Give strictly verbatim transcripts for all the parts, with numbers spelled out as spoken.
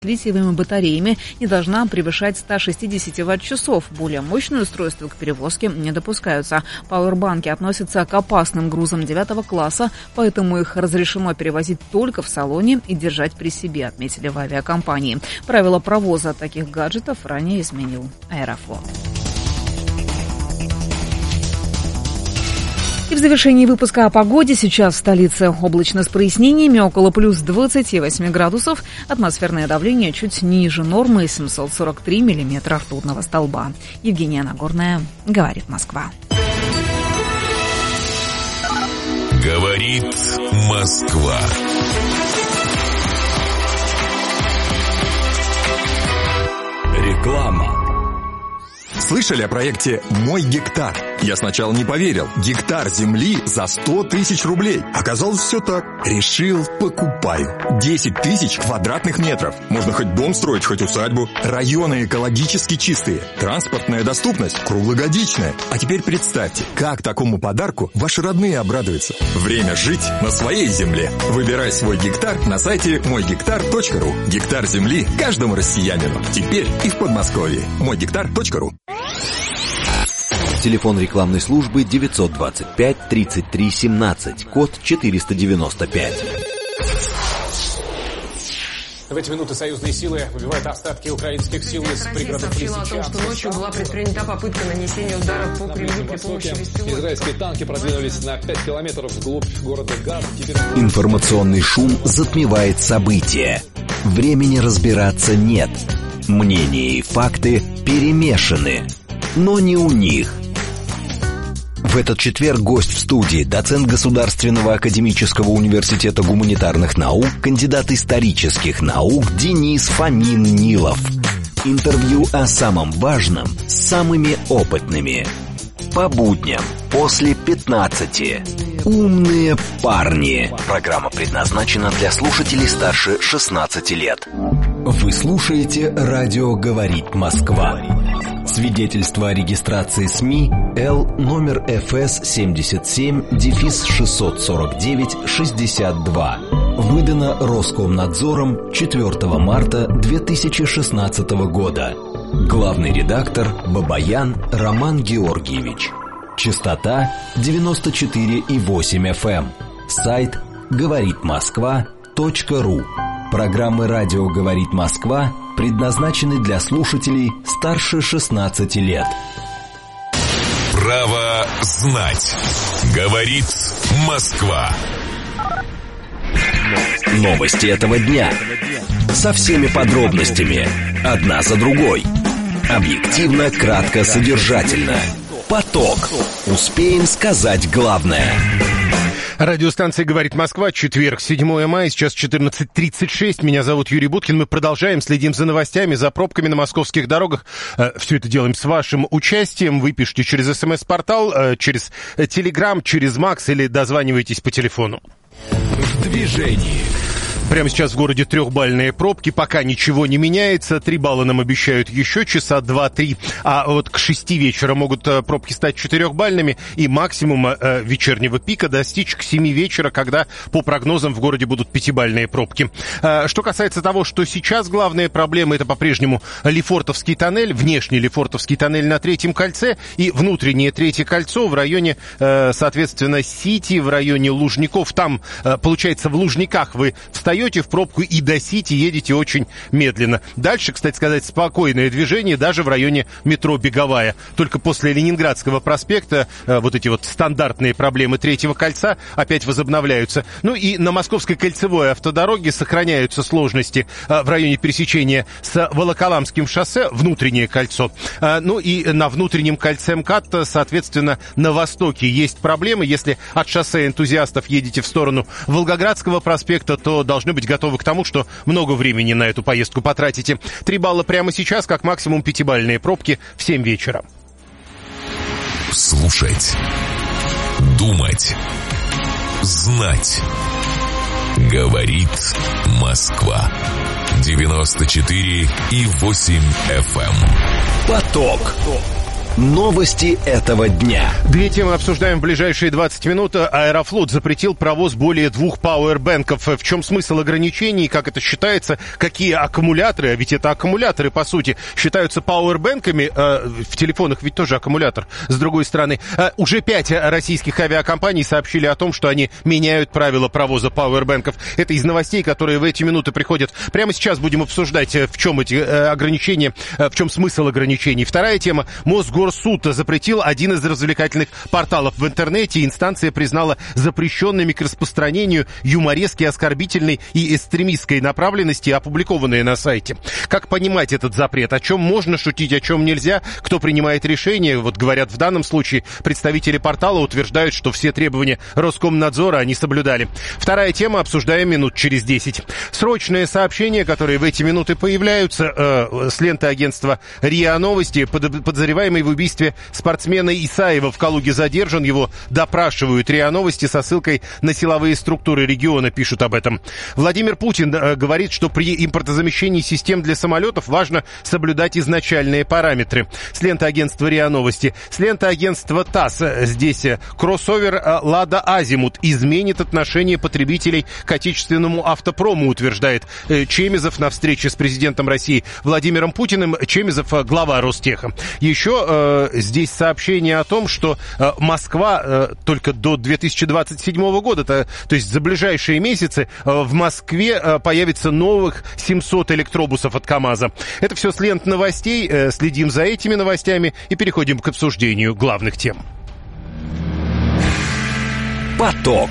литиевыми батареями не должна превышать сто шестьдесят ватт-часов. Более мощные устройства к перевозке не допускаются. Пауэрбанки относятся к опасным грузам девятого класса, поэтому их разрешено перевозить только в салоне и держать при себе, отметили в авиакомпании. Правила провоза таких гаджетов ранее изменил Аэрофлот. И в завершении выпуска о погоде. Сейчас в столице облачно с прояснениями, около плюс двадцати восьми градусов. Атмосферное давление чуть ниже нормы, семьсот сорок три миллиметра ртутного столба. Евгения Нагорная, говорит Москва. Говорит Москва. Реклама. Слышали о проекте «Мой гектар»? Я сначала не поверил. Гектар земли за сто тысяч рублей. Оказалось, все так. Решил, покупаю. десять тысяч квадратных метров. Можно хоть дом строить, хоть усадьбу. Районы экологически чистые. Транспортная доступность круглогодичная. А теперь представьте, как такому подарку ваши родные обрадуются. Время жить на своей земле. Выбирай свой гектар на сайте мой гектар точка ру. Гектар земли каждому россиянину. Теперь и в Подмосковье. мой гектар точка ру. Телефон рекламной службы девятьсот двадцать пять тридцать три семнадцать, код четыреста девяносто пять. В эти минуты союзные силы выбивают остатки украинских сил из пригородов Лисичанска. О том, что ночью была предпринята попытка нанесения ударов по Кремлю при помощи беспилотников. Израильские танки продвинулись на пять километров вглубь города Газ. Теперь... Информационный шум затмевает события. Времени разбираться нет. Мнения и факты перемешаны. Но не у них. В этот четверг гость в студии, доцент Государственного академического университета гуманитарных наук, кандидат исторических наук Денис Фомин-Нилов. Интервью о самом важном с самыми опытными. По будням после пятнадцати. Умные парни. Программа предназначена для слушателей старше шестнадцати лет. Вы слушаете «Радио говорит Москва». Свидетельство о регистрации СМИ Л номер эф эс семьдесят семь шестьсот сорок девять шестьдесят два. Выдано Роскомнадзором четвёртого марта две тысячи шестнадцатого года. Главный редактор Бабаян Роман Георгиевич. Частота девяносто четыре и восемь эф эм. Сайт говорит москва точка ру. Программы «Радио говорит Москва» предназначены для слушателей старше шестнадцати лет. Право знать. Говорит Москва. Новости этого дня. Со всеми подробностями. Одна за другой. Объективно, кратко, содержательно. Поток. Успеем сказать главное. Радиостанция «Говорит Москва», четверг, седьмое мая, сейчас четырнадцать тридцать шесть. Меня зовут Юрий Буткин. Мы продолжаем, следим за новостями, за пробками на московских дорогах. Все это делаем с вашим участием. Вы пишите через СМС-портал, через Телеграм, через Макс или дозваниваетесь по телефону. В движении. Прямо сейчас в городе трехбальные пробки, пока ничего не меняется. Три балла нам обещают еще часа два-три, а вот к шести вечера могут пробки стать четырехбальными, и максимум э, вечернего пика достичь к семи вечера, когда по прогнозам в городе будут пятибальные пробки. Э, что касается того, что сейчас главная проблема, это по-прежнему Лефортовский тоннель, внешний Лефортовский тоннель на Третьем кольце и внутреннее Третье кольцо в районе, э, соответственно, Сити, в районе Лужников. Там, э, получается, в Лужниках вы встаете в пробку и до Сити едете очень медленно. Дальше, кстати сказать, спокойное движение даже в районе метро Беговая. Только после Ленинградского проспекта э, вот эти вот стандартные проблемы Третьего кольца опять возобновляются. Ну и на Московской кольцевой автодороге сохраняются сложности э, в районе пересечения с Волоколамским шоссе, внутреннее кольцо. Э, ну и на внутреннем кольце МКАД, соответственно, на востоке есть проблемы. Если от шоссе Энтузиастов едете в сторону Волгоградского проспекта, то должны быть готовы к тому, что много времени на эту поездку потратите. Три балла прямо сейчас, как максимум пятибальные пробки в семь вечера. Слушать. Думать. Знать. Говорит Москва. девяносто четыре и восемь эф эм. Поток. Новости этого дня. Две темы обсуждаем в ближайшие двадцать минут. Аэрофлот запретил провоз более двух пауэрбэнков. В чем смысл ограничений, как это считается, какие аккумуляторы, а ведь это аккумуляторы, по сути, считаются пауэрбэнками, э, в телефонах ведь тоже аккумулятор, с другой стороны. Э, уже пять российских авиакомпаний сообщили о том, что они меняют правила провоза пауэрбэнков. Это из новостей, которые в эти минуты приходят. Прямо сейчас будем обсуждать, в чем эти э, ограничения, э, в чем смысл ограничений. Вторая тема. Мосгорсуд запретил один из развлекательных порталов в интернете. Инстанция признала запрещенными к распространению юморески, оскорбительной и экстремистской направленности, опубликованные на сайте. Как понимать этот запрет? О чем можно шутить, о чем нельзя? Кто принимает решение? Вот говорят, в данном случае представители портала утверждают, что все требования Роскомнадзора они соблюдали. Вторая тема обсуждаем минут через десять. Срочные сообщения, которые в эти минуты появляются э, с ленты агентства РИА Новости. Под, подозреваемый в убийстве спортсмена Исаева в Калуге задержан. Его допрашивают. РИА Новости со ссылкой на силовые структуры региона пишут об этом. Владимир Путин э, говорит, что при импортозамещении систем для самолетов важно соблюдать изначальные параметры. С ленты агентства РИА Новости. С ленты агентства ТАСС. Здесь кроссовер э, «Лада Азимут» изменит отношение потребителей к отечественному автопрому, утверждает э, Чемезов на встрече с президентом России Владимиром Путиным. Чемезов э, глава Ростеха. Еще э, здесь сообщение о том, что э, Москва э, только до две тысячи двадцать седьмого года, то, то есть за ближайшие месяцы, э, в Москве э, появится новых семьсот электробусов от КамАЗа. Это все с лент новостей. Э, следим за этими новостями и переходим к обсуждению главных тем. Поток.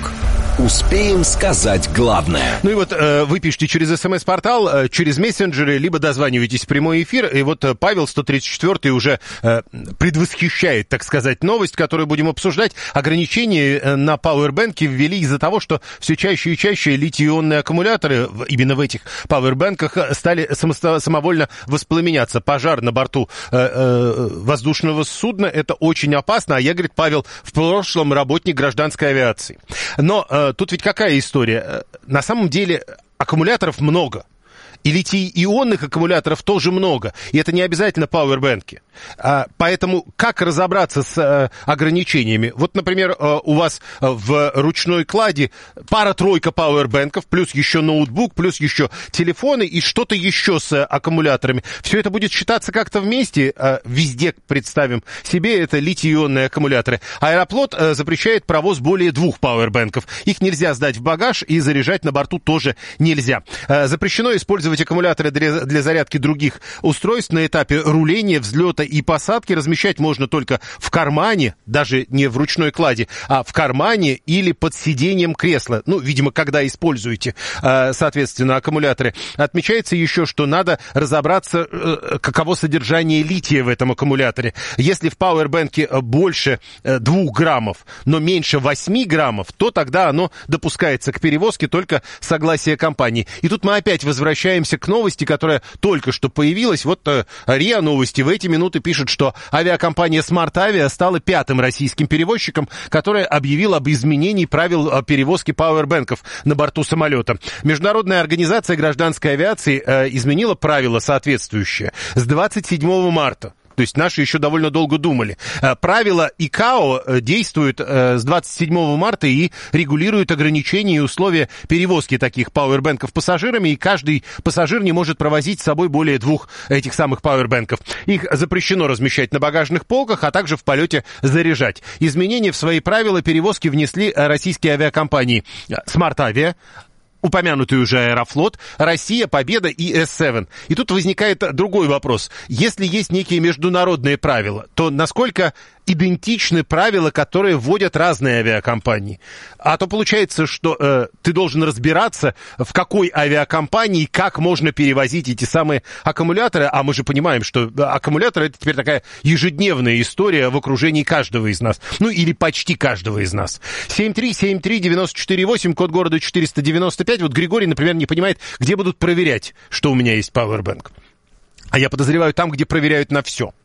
Успеем сказать главное. Ну и вот э, вы пишете через СМС-портал, э, через мессенджеры, либо дозваниваетесь в прямой эфир. И вот э, Павел сто тридцать четвёртый уже э, предвосхищает, так сказать, новость, которую будем обсуждать. Ограничения э, на пауэрбэнки ввели из-за того, что все чаще и чаще литий-ионные аккумуляторы в, именно в этих пауэрбэнках стали само- самовольно воспламеняться. Пожар на борту э, э, воздушного судна — это очень опасно. А я, говорит Павел, в прошлом работник гражданской авиации. Но э, тут ведь какая история? На самом деле аккумуляторов много. И литий-ионных аккумуляторов тоже много. И это не обязательно пауэрбэнки. А, поэтому как разобраться с а, ограничениями? Вот, например, а, у вас а, в ручной кладе пара-тройка пауэрбэнков, плюс еще ноутбук, плюс еще телефоны и что-то еще с а, аккумуляторами. Все это будет считаться как-то вместе. А, везде, представим себе, это литий-ионные аккумуляторы. Аэрофлот а, запрещает провоз более двух пауэрбэнков. Их нельзя сдать в багаж и заряжать на борту тоже нельзя. А, запрещено использовать аккумуляторы для, для зарядки других устройств на этапе руления, взлета и посадки. Размещать можно только в кармане, даже не в ручной кладе, а в кармане или под сиденьем кресла. Ну, видимо, когда используете, соответственно, аккумуляторы. Отмечается еще, что надо разобраться, каково содержание лития в этом аккумуляторе. Если в пауэрбэнке больше двух граммов, но меньше восьми граммов, то тогда оно допускается к перевозке только согласия компании. И тут мы опять возвращаемся к новости, которая только что появилась. Вот э, РИА Новости в эти минуты пишет, что авиакомпания Smart Avia стала пятым российским перевозчиком, которая объявила об изменении правил перевозки пауэрбэнков на борту самолета. Международная организация гражданской авиации э, изменила правила соответствующие с двадцать седьмого марта. То есть наши еще довольно долго думали. Правила ИКАО действуют с двадцать седьмого марта и регулируют ограничения и условия перевозки таких пауэрбэнков пассажирами, и каждый пассажир не может провозить с собой более двух этих самых пауэрбэнков. Их запрещено размещать на багажных полках, а также в полете заряжать. Изменения в свои правила перевозки внесли российские авиакомпании Smart Avia, упомянутый уже Аэрофлот, Россия, Победа и эс семь. И тут возникает другой вопрос. Если есть некие международные правила, то насколько идентичны правила, которые вводят разные авиакомпании? А то получается, что э, ты должен разбираться, в какой авиакомпании как можно перевозить эти самые аккумуляторы. А мы же понимаем, что аккумуляторы — это теперь такая ежедневная история в окружении каждого из нас. Ну, или почти каждого из нас. семь три семь три девять четыре восемь, код города четыреста девяносто пять. Вот Григорий, например, не понимает, где будут проверять, что у меня есть пауэрбэнк. А я подозреваю, там, где проверяют на все.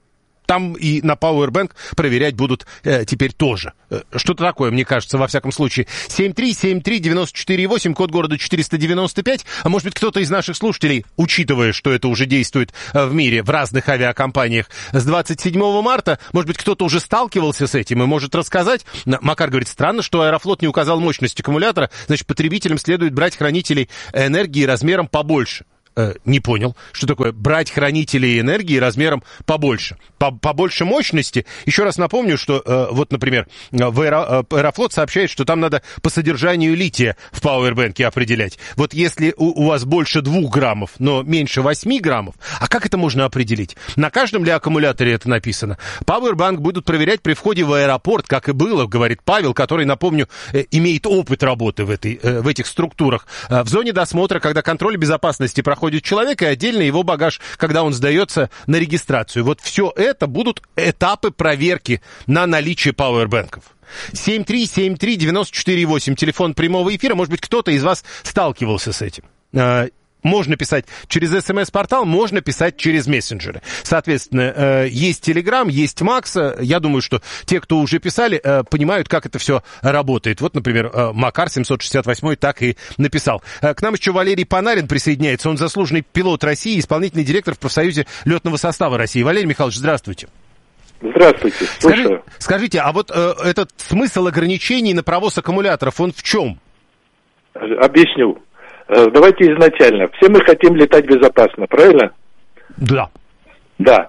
Там и на Powerbank проверять будут э, теперь тоже. Э, что-то такое, мне кажется, во всяком случае. семь три семь три девять четыре восемь, код города четыреста девяносто пять. А может быть, кто-то из наших слушателей, учитывая, что это уже действует э, в мире, в разных авиакомпаниях с двадцать седьмого марта, может быть, кто-то уже сталкивался с этим и может рассказать. Макар говорит, странно, что Аэрофлот не указал мощность аккумулятора, значит, потребителям следует брать хранителей энергии размером побольше. Не понял, что такое брать хранители энергии размером побольше. Побольше мощности. Еще раз напомню, что вот, например, в Аэро, Аэрофлот сообщает, что там надо по содержанию лития в пауэрбэнке определять. Вот если у, у вас больше двух граммов, но меньше восьми граммов, а как это можно определить? На каждом ли аккумуляторе это написано? Пауэрбанк будут проверять при входе в аэропорт, как и было, говорит Павел, который, напомню, имеет опыт работы в, этой, в этих структурах. В зоне досмотра, когда контроль безопасности проходит человек и отдельно его багаж, когда он сдается на регистрацию. Вот все это будут этапы проверки на наличие пауэрбэнков. семь три семь три девять четыре восемь, телефон прямого эфира. Может быть, кто-то из вас сталкивался с этим. Можно писать через смс-портал, можно писать через мессенджеры. Соответственно, есть Телеграм, есть Макс. Я думаю, что те, кто уже писали, понимают, как это все работает. Вот, например, Макар семьсот шестьдесят восемь так и написал. К нам еще Валерий Панарин присоединяется. Он заслуженный пилот России, исполнительный директор в профсоюзе летного состава России. Валерий Михайлович, здравствуйте. Здравствуйте, слушаю. Скажи, скажите, а вот э, этот смысл ограничений на провоз аккумуляторов, он в чем? Объясню. Давайте изначально. Все мы хотим летать безопасно, правильно? Да. Да.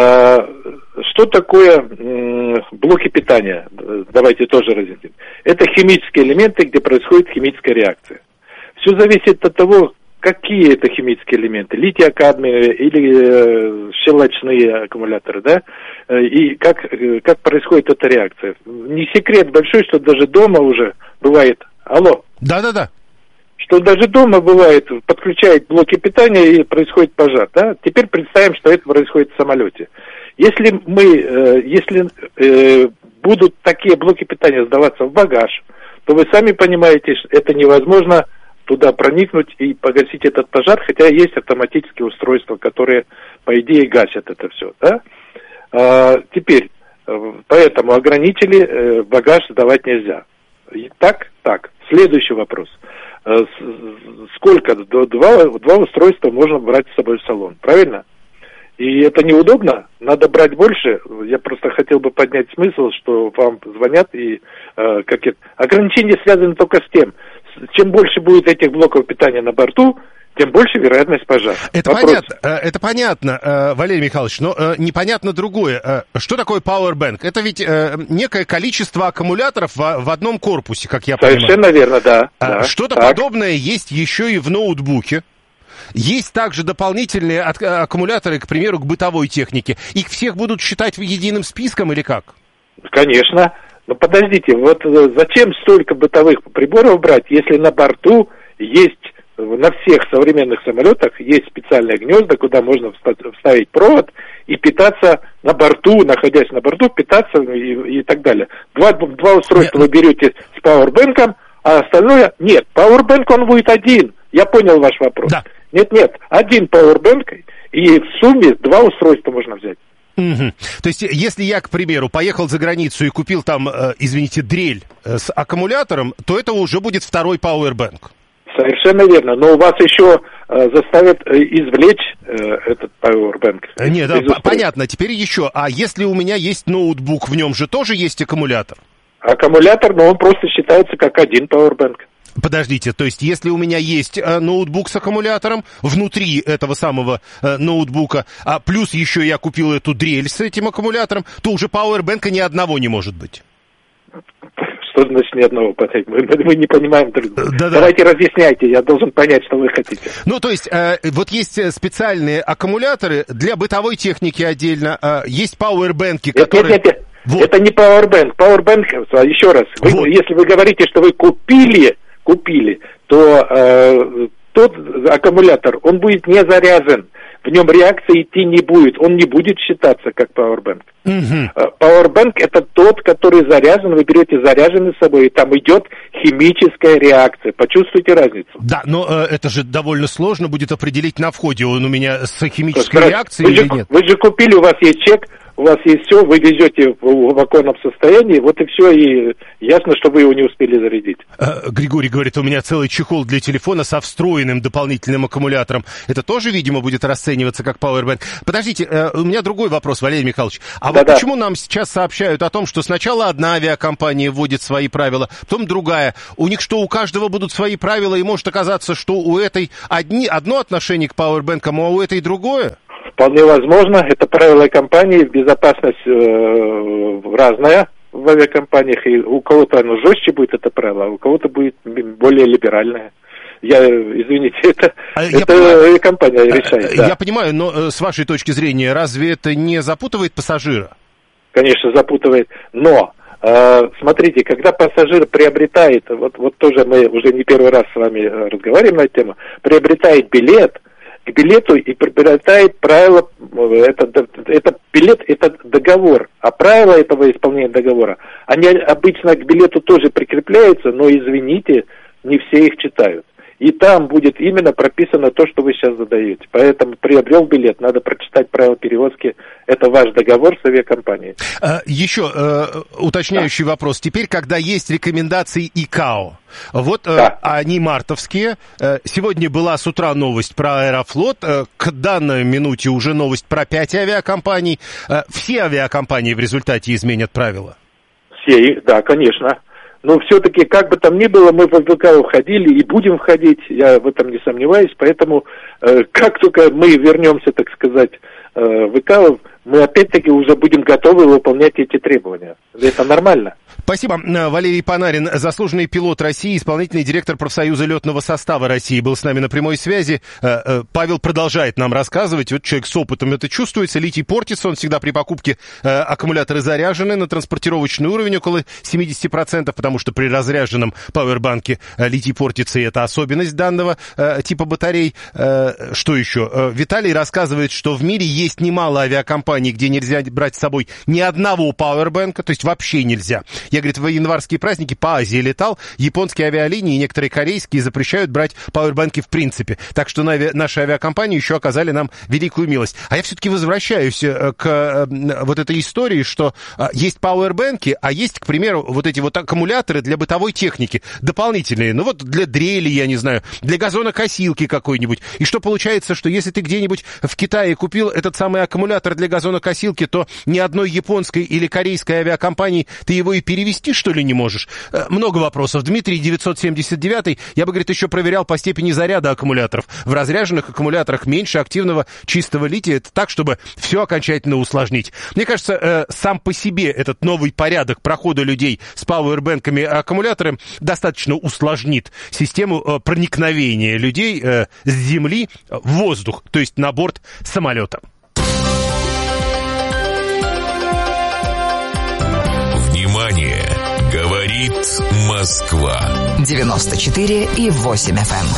Что такое блоки питания? Давайте тоже разъясним. Это химические элементы, где происходит химическая реакция. Все зависит от того, какие это химические элементы. Литий-кадмий или щелочные аккумуляторы, да? И как, как происходит эта реакция. Не секрет большой, что даже дома уже бывает... Алло. Да-да-да. Что даже дома бывает, подключает блоки питания и происходит пожар, да? Теперь представим, что это происходит в самолете. Если мы, э, если э, будут такие блоки питания сдаваться в багаж, то вы сами понимаете, что это невозможно туда проникнуть и погасить этот пожар, хотя есть автоматические устройства, которые, по идее, гасят это все, да? А, теперь, поэтому ограничили, э, багаж сдавать нельзя. Так? Так. Следующий вопрос. Сколько? Два, два устройства можно брать с собой в салон, правильно? И это неудобно, надо брать больше. Я просто хотел бы поднять смысл, что вам звонят и э, как это... ограничения связаны только с тем, чем больше будет этих блоков питания на борту, тем больше вероятность пожара. Это понятно, это понятно, Валерий Михайлович, но непонятно другое. Что такое Powerbank? Это ведь некое количество аккумуляторов в одном корпусе, как я понимаю. Совершенно верно, да. да Что-то так. подобное есть еще и в ноутбуке. Есть также дополнительные аккумуляторы, к примеру, к бытовой технике. Их всех будут считать единым списком или как? Конечно. Но подождите, вот зачем столько бытовых приборов брать, если на борту есть... На всех современных самолетах есть специальные гнезда, куда можно вставить провод и питаться на борту, находясь на борту, питаться и, и так далее. Два, два устройства нет. Вы берете с пауэрбэнком, а остальное нет. Пауэрбэнк он будет один. Я понял ваш вопрос. Да. Нет, нет, один пауэрбэнк, и в сумме два устройства можно взять. Угу. То есть, если я, к примеру, поехал за границу и купил там, э, извините, дрель э, с аккумулятором, то это уже будет второй пауэрбэнк. Совершенно верно, но у вас еще э, заставят э, извлечь э, этот пауэрбэнк. Нет, да, понятно, теперь еще, а если у меня есть ноутбук, в нем же тоже есть аккумулятор? Аккумулятор, но он просто считается как один пауэрбэнк. Подождите, то есть если у меня есть э, ноутбук с аккумулятором, внутри этого самого э, ноутбука, а плюс еще я купил эту дрель с этим аккумулятором, то уже пауэрбэнка ни одного не может быть. Что значит ни одного? Мы, мы не понимаем друг друга. Да-да. Давайте разъясняйте, я должен понять, что вы хотите. Ну, то есть, э, вот есть специальные аккумуляторы для бытовой техники отдельно, э, есть пауэрбэнки, которые... Нет, нет, нет, вот. Это не пауэрбэнк. Пауэрбэнк, еще раз, вы, вот. Если вы говорите, что вы купили, купили, то э, тот аккумулятор, он будет не заряжен. В нем реакции идти не будет, он не будет считаться как пауэрбэнк. Пауэрбэнк uh-huh. это тот, который заряжен, вы берете заряженный с собой, и там идет химическая реакция. Почувствуйте разницу. Да, но э, это же довольно сложно будет определить на входе, он у меня с химической Раз, реакцией или же, нет? Вы же купили, у вас есть чек, у вас есть все, вы везете в, в оконном состоянии, вот и все, и ясно, что вы его не успели зарядить. Григорий говорит, у меня целый чехол для телефона со встроенным дополнительным аккумулятором. Это тоже, видимо, будет расцениваться как пауэрбэнк. Подождите, у меня другой вопрос, Валерий Михайлович. А да, вот да. почему нам сейчас сообщают о том, что сначала одна авиакомпания вводит свои правила, потом другая? У них что, у каждого будут свои правила, и может оказаться, что у этой одни, одно отношение к пауэрбэнкам, а у этой другое? Вполне возможно. Это правила компании, безопасность э, разная в авиакомпаниях, и у кого-то оно жестче будет, это правило, а у кого-то будет более либеральное. Я, извините, это, а это я, компания решает. Я да. понимаю, но с вашей точки зрения, разве это не запутывает пассажира? Конечно, запутывает, но... Смотрите, когда пассажир приобретает, вот, вот тоже мы уже не первый раз с вами разговариваем на эту тему, приобретает билет, к билету и приобретает правила, это, это билет, это договор, а правила этого исполнения договора, они обычно к билету тоже прикрепляются, но, извините, не все их читают. И там будет именно прописано то, что вы сейчас задаете. Поэтому приобрел билет, надо прочитать правила перевозки. Это ваш договор с авиакомпанией. А, еще э, уточняющий да. вопрос. Теперь, когда есть рекомендации ИКАО, вот да. э, они мартовские. Э, сегодня была с утра новость про Аэрофлот. Э, к данной минуте уже новость про пять авиакомпаний. Э, все авиакомпании в результате изменят правила? Все, да, конечно. Но все-таки, как бы там ни было, мы в ВК входили и будем входить, я в этом не сомневаюсь, поэтому э, как только мы вернемся, так сказать, э, в ВК, мы опять-таки уже будем готовы выполнять эти требования. Это нормально. Спасибо. Валерий Панарин, заслуженный пилот России, исполнительный директор профсоюза летного состава России, был с нами на прямой связи. Павел продолжает нам рассказывать. Вот человек с опытом это чувствуется. Литий портится, он всегда при покупке аккумуляторы заряжены на транспортировочный уровень около семьдесят процентов, потому что при разряженном пауэрбанке литий портится, и это особенность данного типа батарей. Что еще? Виталий рассказывает, что в мире есть немало авиакомпаний, где нельзя брать с собой ни одного пауэрбанка, то есть вообще нельзя. Я, говорит, в январские праздники по Азии летал, японские авиалинии и некоторые корейские запрещают брать пауэрбанки в принципе. Так что наши авиакомпании еще оказали нам великую милость. А я все-таки возвращаюсь к вот этой истории, что есть пауэрбанки, а есть, к примеру, вот эти вот аккумуляторы для бытовой техники, дополнительные, ну вот для дрели, я не знаю, для газонокосилки какой-нибудь. И что получается, что если ты где-нибудь в Китае купил этот самый аккумулятор для газонокосилки, то ни одной японской или корейской авиакомпании ты его и перевести, что ли, не можешь? Много вопросов. Дмитрий, девятьсот семьдесят девятый, я бы, говорит, еще проверял по степени заряда аккумуляторов. В разряженных аккумуляторах меньше активного чистого лития. Это так, чтобы все окончательно усложнить. Мне кажется, сам по себе этот новый порядок прохода людей с пауэрбэнками и аккумуляторами достаточно усложнит систему проникновения людей с земли в воздух, то есть на борт самолета. Внимание! Говорит Москва. девяносто четыре и восемь эф эм.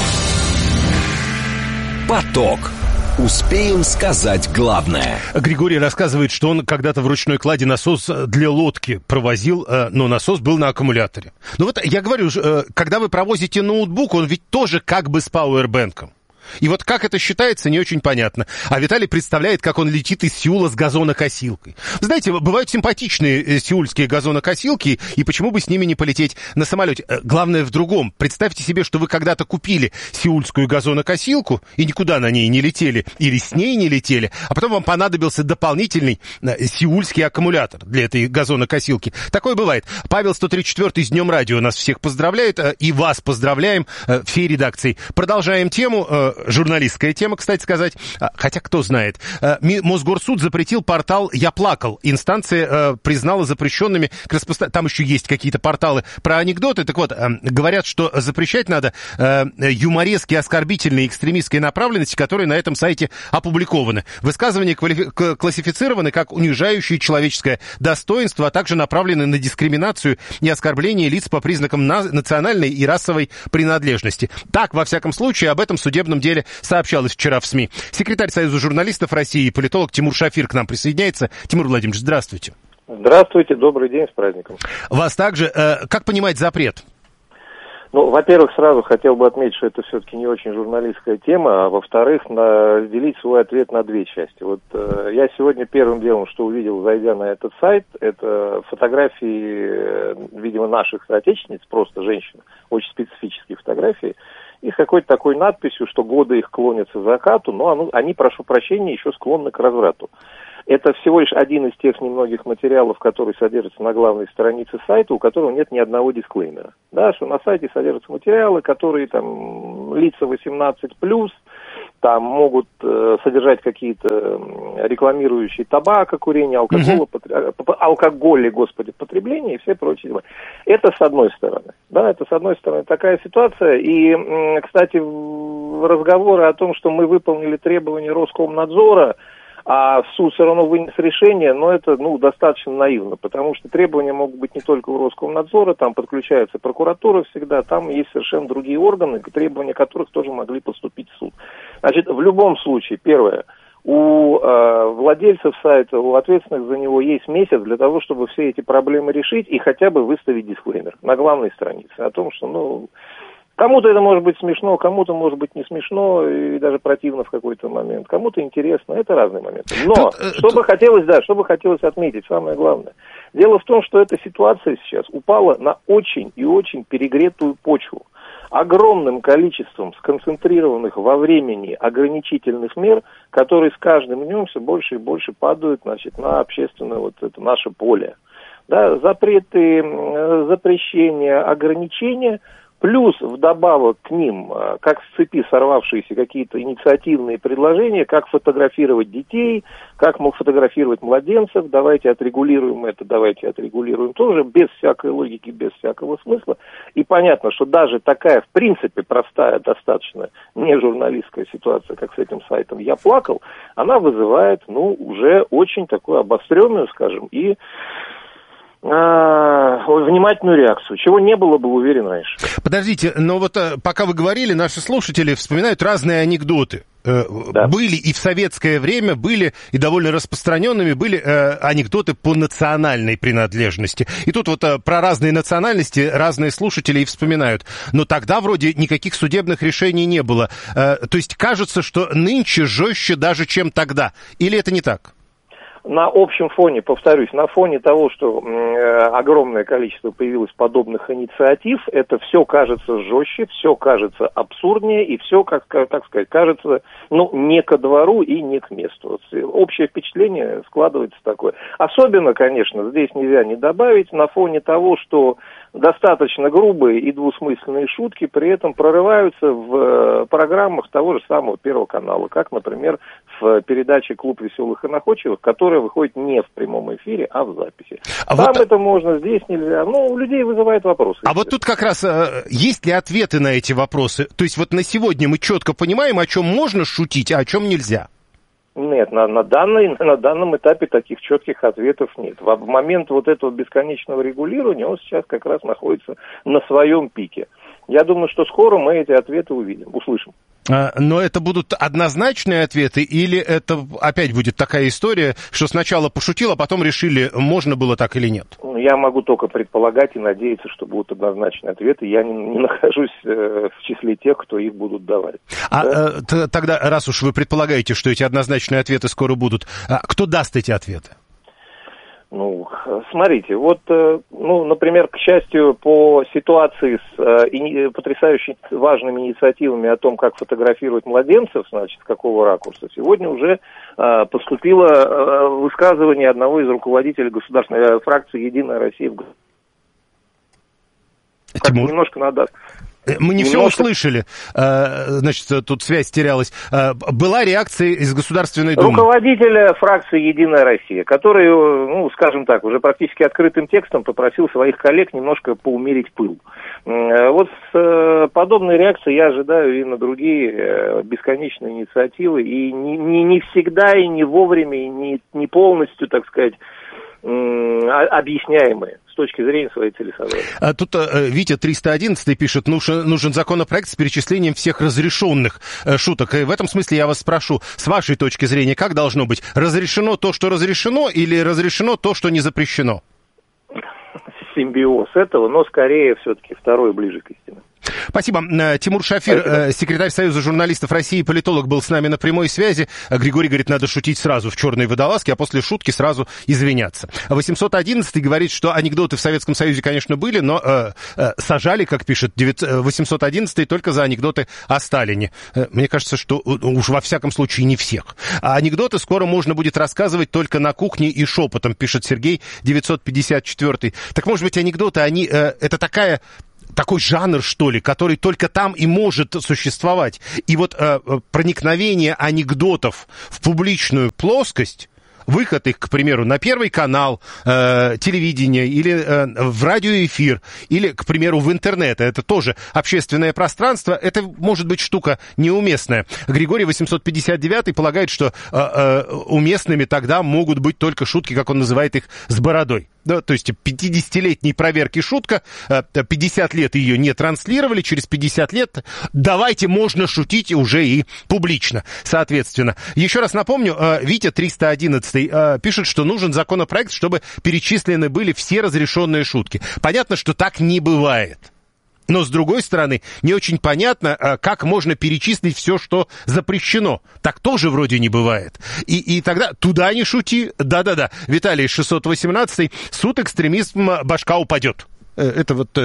Поток. Успеем сказать главное. Григорий рассказывает, что он когда-то в ручной кладе насос для лодки провозил, но насос был на аккумуляторе. Ну вот я говорю, когда вы провозите ноутбук, он ведь тоже как бы с пауэрбэнком. И вот как это считается, не очень понятно. А Виталий представляет, как он летит из Сеула с газонокосилкой. Знаете, бывают симпатичные сеульские газонокосилки, и почему бы с ними не полететь на самолете? Главное в другом. Представьте себе, что вы когда-то купили сеульскую газонокосилку, и никуда на ней не летели, или с ней не летели, а потом вам понадобился дополнительный сеульский аккумулятор для этой газонокосилки. Такое бывает. Павел сто тридцать четвёртый с Днем Радио нас всех поздравляет, и вас поздравляем всей редакцией. Продолжаем тему. Журналистская тема, кстати сказать. Хотя, кто знает. Мосгорсуд запретил портал «Я плакал». Инстанция признала запрещенными к распоста... Там еще есть какие-то порталы про анекдоты. Так вот, говорят, что запрещать надо юморески, оскорбительные, экстремистской направленности, которые на этом сайте опубликованы. Высказывания квалифи... классифицированы как унижающие человеческое достоинство, а также направлены на дискриминацию и оскорбление лиц по признакам на... национальной и расовой принадлежности. Так, во всяком случае, об этом судебном деле сообщалось вчера в СМИ. Секретарь Союза журналистов России и политолог Тимур Шафир к нам присоединяется. Тимур Владимирович, здравствуйте. Здравствуйте, добрый день, с праздником. Вас также. Э, как понимать запрет? Ну, во-первых, сразу хотел бы отметить, что это все-таки не очень журналистская тема, а во-вторых, на, разделить свой ответ на две части. Вот э, я сегодня первым делом, что увидел, зайдя на этот сайт, это фотографии, э, видимо, наших соотечественниц, просто женщин, очень специфические фотографии, и с какой-то такой надписью, что годы их клонятся к закату, но оно, они, прошу прощения, еще склонны к разврату. Это всего лишь один из тех немногих материалов, который содержится на главной странице сайта, у которого нет ни одного дисклеймера. Да, что на сайте содержатся материалы, которые там лица восемнадцать плюс, там могут э, содержать какие-то рекламирующие табако, курение, алкоголь, uh-huh. потр... алкоголь, господи, потребление и все прочие дела. Это с одной стороны. Да, это с одной стороны такая ситуация. И, кстати, разговоры о том, что мы выполнили требования Роскомнадзора, а суд все равно вынес решение, но это, ну, достаточно наивно, потому что требования могут быть не только у Роскомнадзора, там подключается прокуратура всегда, там есть совершенно другие органы, требования которых тоже могли поступить в суд. Значит, в любом случае, первое, у э, владельцев сайта, у ответственных за него есть месяц для того, чтобы все эти проблемы решить и хотя бы выставить дисклеймер на главной странице о том, что, ну... Кому-то это может быть смешно, кому-то может быть не смешно и даже противно в какой-то момент. Кому-то интересно, это разные моменты. Но Тут, что бы хотелось, да, что бы хотелось отметить, самое главное. Дело в том, что эта ситуация сейчас упала на очень и очень перегретую почву. Огромным количеством сконцентрированных во времени ограничительных мер, которые с каждым днем все больше и больше падают, значит, на общественное вот это наше поле. Да, запреты, запрещения, ограничения. Плюс вдобавок к ним, как с цепи сорвавшиеся какие-то инициативные предложения, как фотографировать детей, как мол, фотографировать младенцев, давайте отрегулируем это, давайте отрегулируем тоже, без всякой логики, без всякого смысла. И понятно, что даже такая, в принципе, простая, достаточно не журналистская ситуация, как с этим сайтом «Я плакал», она вызывает, ну, уже очень такую обостренную, скажем, и внимательную реакцию, чего не было бы, уверен, раньше. Подождите, но вот пока вы говорили, наши слушатели вспоминают разные анекдоты. Да. Были и в советское время, были и довольно распространенными, были э, анекдоты по национальной принадлежности. И тут вот э, про разные национальности разные слушатели и вспоминают. Но тогда вроде никаких судебных решений не было. Э, то есть кажется, что нынче жестче даже, чем тогда. Или это не так? На общем фоне, повторюсь, на фоне того, что э, огромное количество появилось подобных инициатив, это все кажется жестче, все кажется абсурднее и все, как так сказать, кажется, ну, не ко двору и не к месту. Общее впечатление складывается такое. Особенно, конечно, здесь нельзя не добавить, на фоне того, что достаточно грубые и двусмысленные шутки при этом прорываются в программах того же самого Первого канала, как, например, в передаче «Клуб веселых и находчивых», которая выходит не в прямом эфире, а в записи. А Там вот... это можно, здесь нельзя. Ну, у людей вызывает вопросы. А вот тут как раз э, есть ли ответы на эти вопросы? То есть вот на сегодня мы четко понимаем, о чем можно шутить, а о чем нельзя? Нет, на, на, данной, на данном этапе таких четких ответов нет. В, в момент вот этого бесконечного регулирования он сейчас как раз находится на своем пике. Я думаю, что скоро мы эти ответы увидим, услышим. А, но это будут однозначные ответы или это опять будет такая история, что сначала пошутил, а потом решили, можно было так или нет? Я могу только предполагать и надеяться, что будут однозначные ответы. Я не, не нахожусь э, в числе тех, кто их будут давать. А да? э, т- тогда, раз уж вы предполагаете, что эти однозначные ответы скоро будут, а кто даст эти ответы? Ну, смотрите, вот, ну, например, к счастью, по ситуации с э, потрясающе важными инициативами о том, как фотографировать младенцев, значит, с какого ракурса, сегодня уже э, поступило э, высказывание одного из руководителей государственной фракции «Единая Россия». Тимур? Немножко надо... Мы не Немножко... все услышали, значит, тут связь терялась. Была реакция из Государственной Думы? Руководителя фракции «Единая Россия», который, ну, скажем так, уже практически открытым текстом попросил своих коллег немножко поумерить пыл. Вот с подобной реакцией я ожидаю и на другие бесконечные инициативы, и не, не, не всегда, и не вовремя, и не, не полностью, так сказать, объясняемые с точки зрения своей целесообразности. А тут э, Витя триста одиннадцать пишет, нужен, нужен законопроект с перечислением всех разрешенных э, шуток. И в этом смысле я вас спрошу, с вашей точки зрения, как должно быть? Разрешено то, что разрешено, или разрешено то, что не запрещено? Симбиоз этого, но скорее все-таки второе ближе к истине. Спасибо. Тимур Шафир, Спасибо. Секретарь Союза журналистов России, политолог, был с нами на прямой связи. Григорий говорит, надо шутить сразу в черной водолазке, а после шутки сразу извиняться. восемьсот одиннадцатый говорит, что анекдоты в Советском Союзе, конечно, были, но э, э, сажали, как пишет восемьсот одиннадцатый, только за анекдоты о Сталине. Мне кажется, что уж во всяком случае не всех. А анекдоты скоро можно будет рассказывать только на кухне и шепотом, пишет Сергей девятьсот пятьдесят четвёртый. Так, может быть, анекдоты, они, э, это такая... такой жанр, что ли, который только там и может существовать. И вот э, проникновение анекдотов в публичную плоскость, выход их, к примеру, на Первый канал э, телевидения или э, в радиоэфир, или, к примеру, в интернет. Это тоже общественное пространство. Это может быть штука неуместная. Григорий восемьсот пятьдесят девятый полагает, что э, э, уместными тогда могут быть только шутки, как он называет их, с бородой. Да, то есть пятидесятилетней проверки шутка, пятьдесят лет ее не транслировали, через пятьдесят лет давайте можно шутить уже и публично, соответственно. Еще раз напомню, Витя триста одиннадцатый пишет, что нужен законопроект, чтобы перечислены были все разрешенные шутки. Понятно, что так не бывает. Но, с другой стороны, не очень понятно, как можно перечислить все, что запрещено. Так тоже вроде не бывает. И, и тогда туда не шути. Да-да-да. Виталий шестьсот восемнадцатый. Суд экстремизм, башка упадет. Это вот...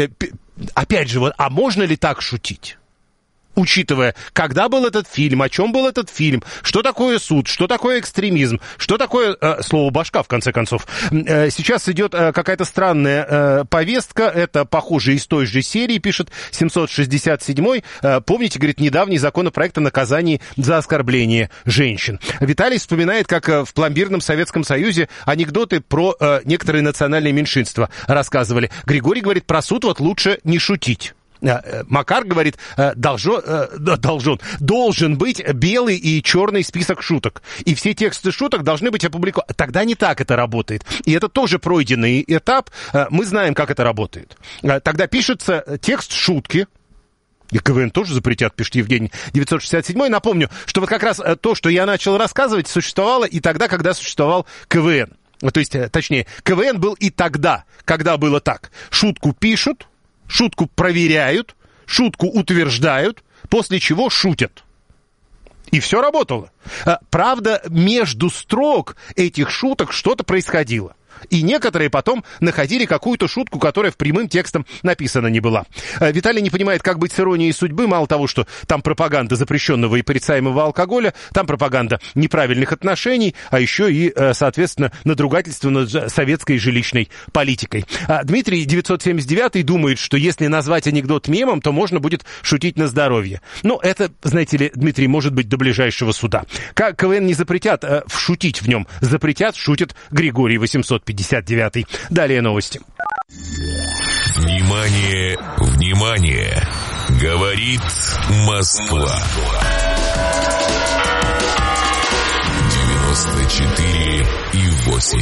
Опять же, вот, а можно ли так шутить? Учитывая, когда был этот фильм, о чем был этот фильм, что такое суд, что такое экстремизм, что такое э, слово «башка», в конце концов. Э, сейчас идет э, какая-то странная э, повестка, это, похоже, из той же серии, пишет семьсот шестьдесят седьмой. Э, помните, говорит, недавний законопроект о наказании за оскорбление женщин. Виталий вспоминает, как э, в пломбирном Советском Союзе анекдоты про э, некоторые национальные меньшинства рассказывали. Григорий говорит, про суд вот лучше не шутить. Макар говорит, должен, должен, должен быть белый и черный список шуток. И все тексты шуток должны быть опубликованы. Тогда не так это работает. И это тоже пройденный этап. Мы знаем, как это работает. Тогда пишется текст шутки. И КВН тоже запретят, пишет Евгений девятьсот шестьдесят седьмой. Напомню, что вот как раз то, что я начал рассказывать, существовало и тогда, когда существовал КВН. То есть, точнее, КВН был и тогда, когда было так. Шутку пишут, шутку проверяют, шутку утверждают, после чего шутят. И все работало. Правда, между строк этих шуток что-то происходило. И некоторые потом находили какую-то шутку, которая в прямым текстом написана не была. Виталий не понимает, как быть с иронией судьбы. Мало того, что там пропаганда запрещенного и порицаемого алкоголя, там пропаганда неправильных отношений, а еще и, соответственно, надругательство над советской жилищной политикой. Дмитрий девятьсот семьдесят девятый думает, что если назвать анекдот мемом, то можно будет шутить на здоровье. Но это, знаете ли, Дмитрий, может быть до ближайшего суда. Как КВН не запретят а шутить в нем, запретят, шутит Григорий восемьсот пятьдесят девятый. Далее новости. Внимание, внимание! Говорит Москва. девяносто четыре и восемь.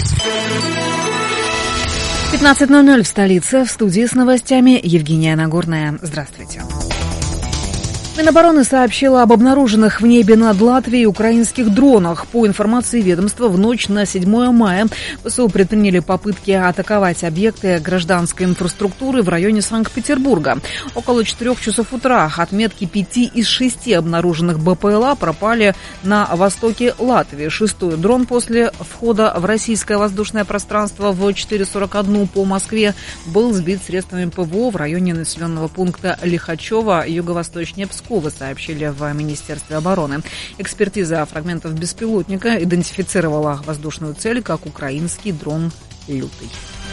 пятнадцать ноль ноль в столице. В студии с новостями Евгения Нагорная. Здравствуйте. Минобороны сообщила об обнаруженных в небе над Латвией украинских дронах. По информации ведомства, в ночь на седьмое мая ВСУ предприняли попытки атаковать объекты гражданской инфраструктуры в районе Санкт-Петербурга. Около четырех часов утра отметки пяти из шести обнаруженных БПЛА пропали на востоке Латвии. Шестой дрон после входа в российское воздушное пространство в четыре сорок один по Москве был сбит средствами ПВО в районе населенного пункта Лихачево, юго-восточнее Пскова, сообщили в Министерстве обороны. Экспертиза фрагментов беспилотника идентифицировала воздушную цель как украинский дрон «Лютый».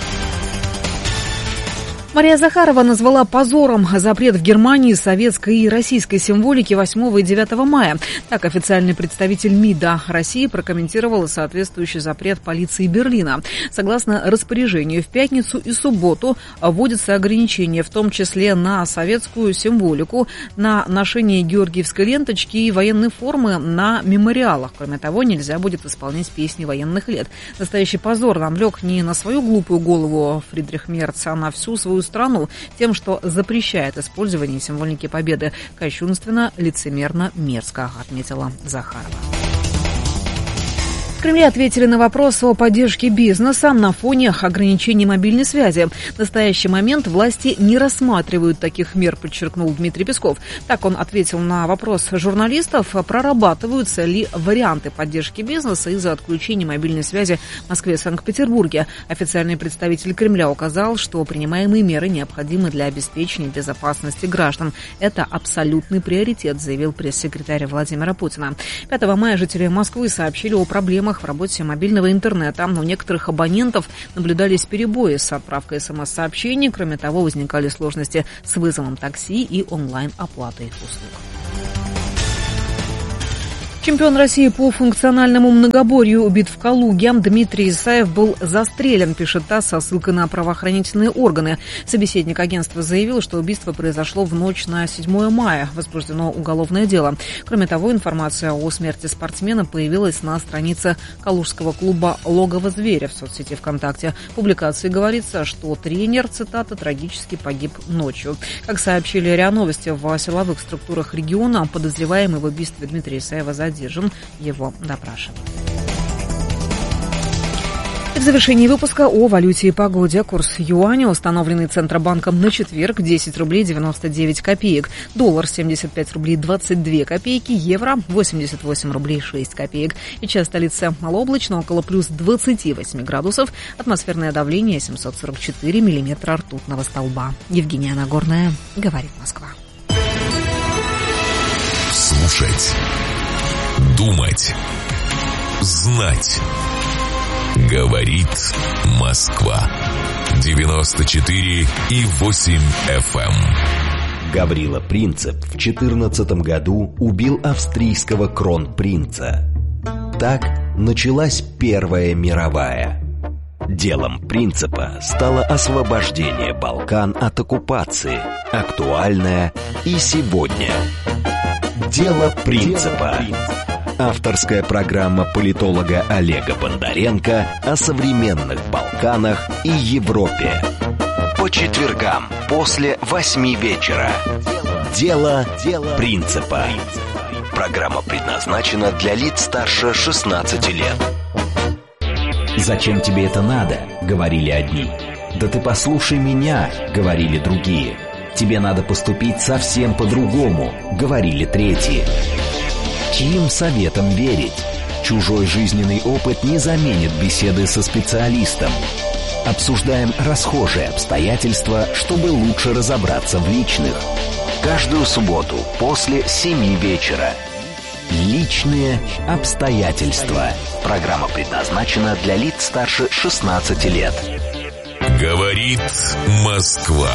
Мария Захарова назвала позором запрет в Германии советской и российской символики восьмого и девятого мая. Так официальный представитель МИДа России прокомментировал соответствующий запрет полиции Берлина. Согласно распоряжению, в пятницу и субботу вводятся ограничения, в том числе на советскую символику, на ношение георгиевской ленточки и военной формы на мемориалах. Кроме того, нельзя будет исполнять песни военных лет. Настоящий позор нам лег не на свою глупую голову Фридрих Мерц, а на всю свою страну тем, что запрещает использование символики победы. Кощунственно, лицемерно, мерзко, отметила Захарова. В Кремле ответили на вопрос о поддержке бизнеса на фоне ограничений мобильной связи. В настоящий момент власти не рассматривают таких мер, подчеркнул Дмитрий Песков. Так он ответил на вопрос журналистов, прорабатываются ли варианты поддержки бизнеса из-за отключения мобильной связи в Москве и Санкт-Петербурге. Официальный представитель Кремля указал, что принимаемые меры необходимы для обеспечения безопасности граждан. Это абсолютный приоритет, заявил пресс-секретарь Владимира Путина. пятого мая жители Москвы сообщили о проблемах в работе мобильного интернета. У некоторых абонентов наблюдались перебои с отправкой смс-сообщений. Кроме того, возникали сложности с вызовом такси и онлайн-оплатой услуг. Чемпион России по функциональному многоборью убит в Калуге. Дмитрий Исаев был застрелен, пишет ТАСС со ссылкой на правоохранительные органы. Собеседник агентства заявил, что убийство произошло в ночь на седьмое мая. Возбуждено уголовное дело. Кроме того, информация о смерти спортсмена появилась на странице калужского клуба «Логово зверя» в соцсети ВКонтакте. В публикации говорится, что тренер, цитата, трагически погиб ночью. Как сообщили РИА Новости, в силовых структурах региона подозреваемый в убийстве Дмитрия Исаева задержан. Задержан, его допрашивают. В завершении выпуска о валюте и погоде. Курс юаня, установленный Центробанком на четверг, десять рублей девяносто девять копеек. Доллар семьдесят пять рублей двадцать две копейки. Евро восемьдесят восемь рублей шесть копеек. Сейчас в столице малооблачно, около плюс двадцати восьми градусов. Атмосферное давление семьсот сорок четыре миллиметра ртутного столба. Евгения Нагорная, говорит Москва. Слушать. Думать. Знать. Говорит Москва. девяносто четыре и восемь эф эм. Гаврила Принцип в четырнадцатом году убил австрийского кронпринца. Так началась Первая мировая. Делом Принципа стало освобождение Балкан от оккупации, актуальное и сегодня. Дело Принципа. Авторская программа политолога Олега Бондаренко о современных Балканах и Европе. По четвергам после восьми вечера. Дело Принципа. Программа предназначена для лиц старше шестнадцати лет. «Зачем тебе это надо?» — говорили одни. «Да ты послушай меня!» — говорили другие. «Тебе надо поступить совсем по-другому», — говорили третьи. Чьим советам верить? Чужой жизненный опыт не заменит беседы со специалистом. Обсуждаем расхожие обстоятельства, чтобы лучше разобраться в личных. Каждую субботу после семи вечера. Личные обстоятельства. Программа предназначена для лиц старше шестнадцати лет. Говорит Москва.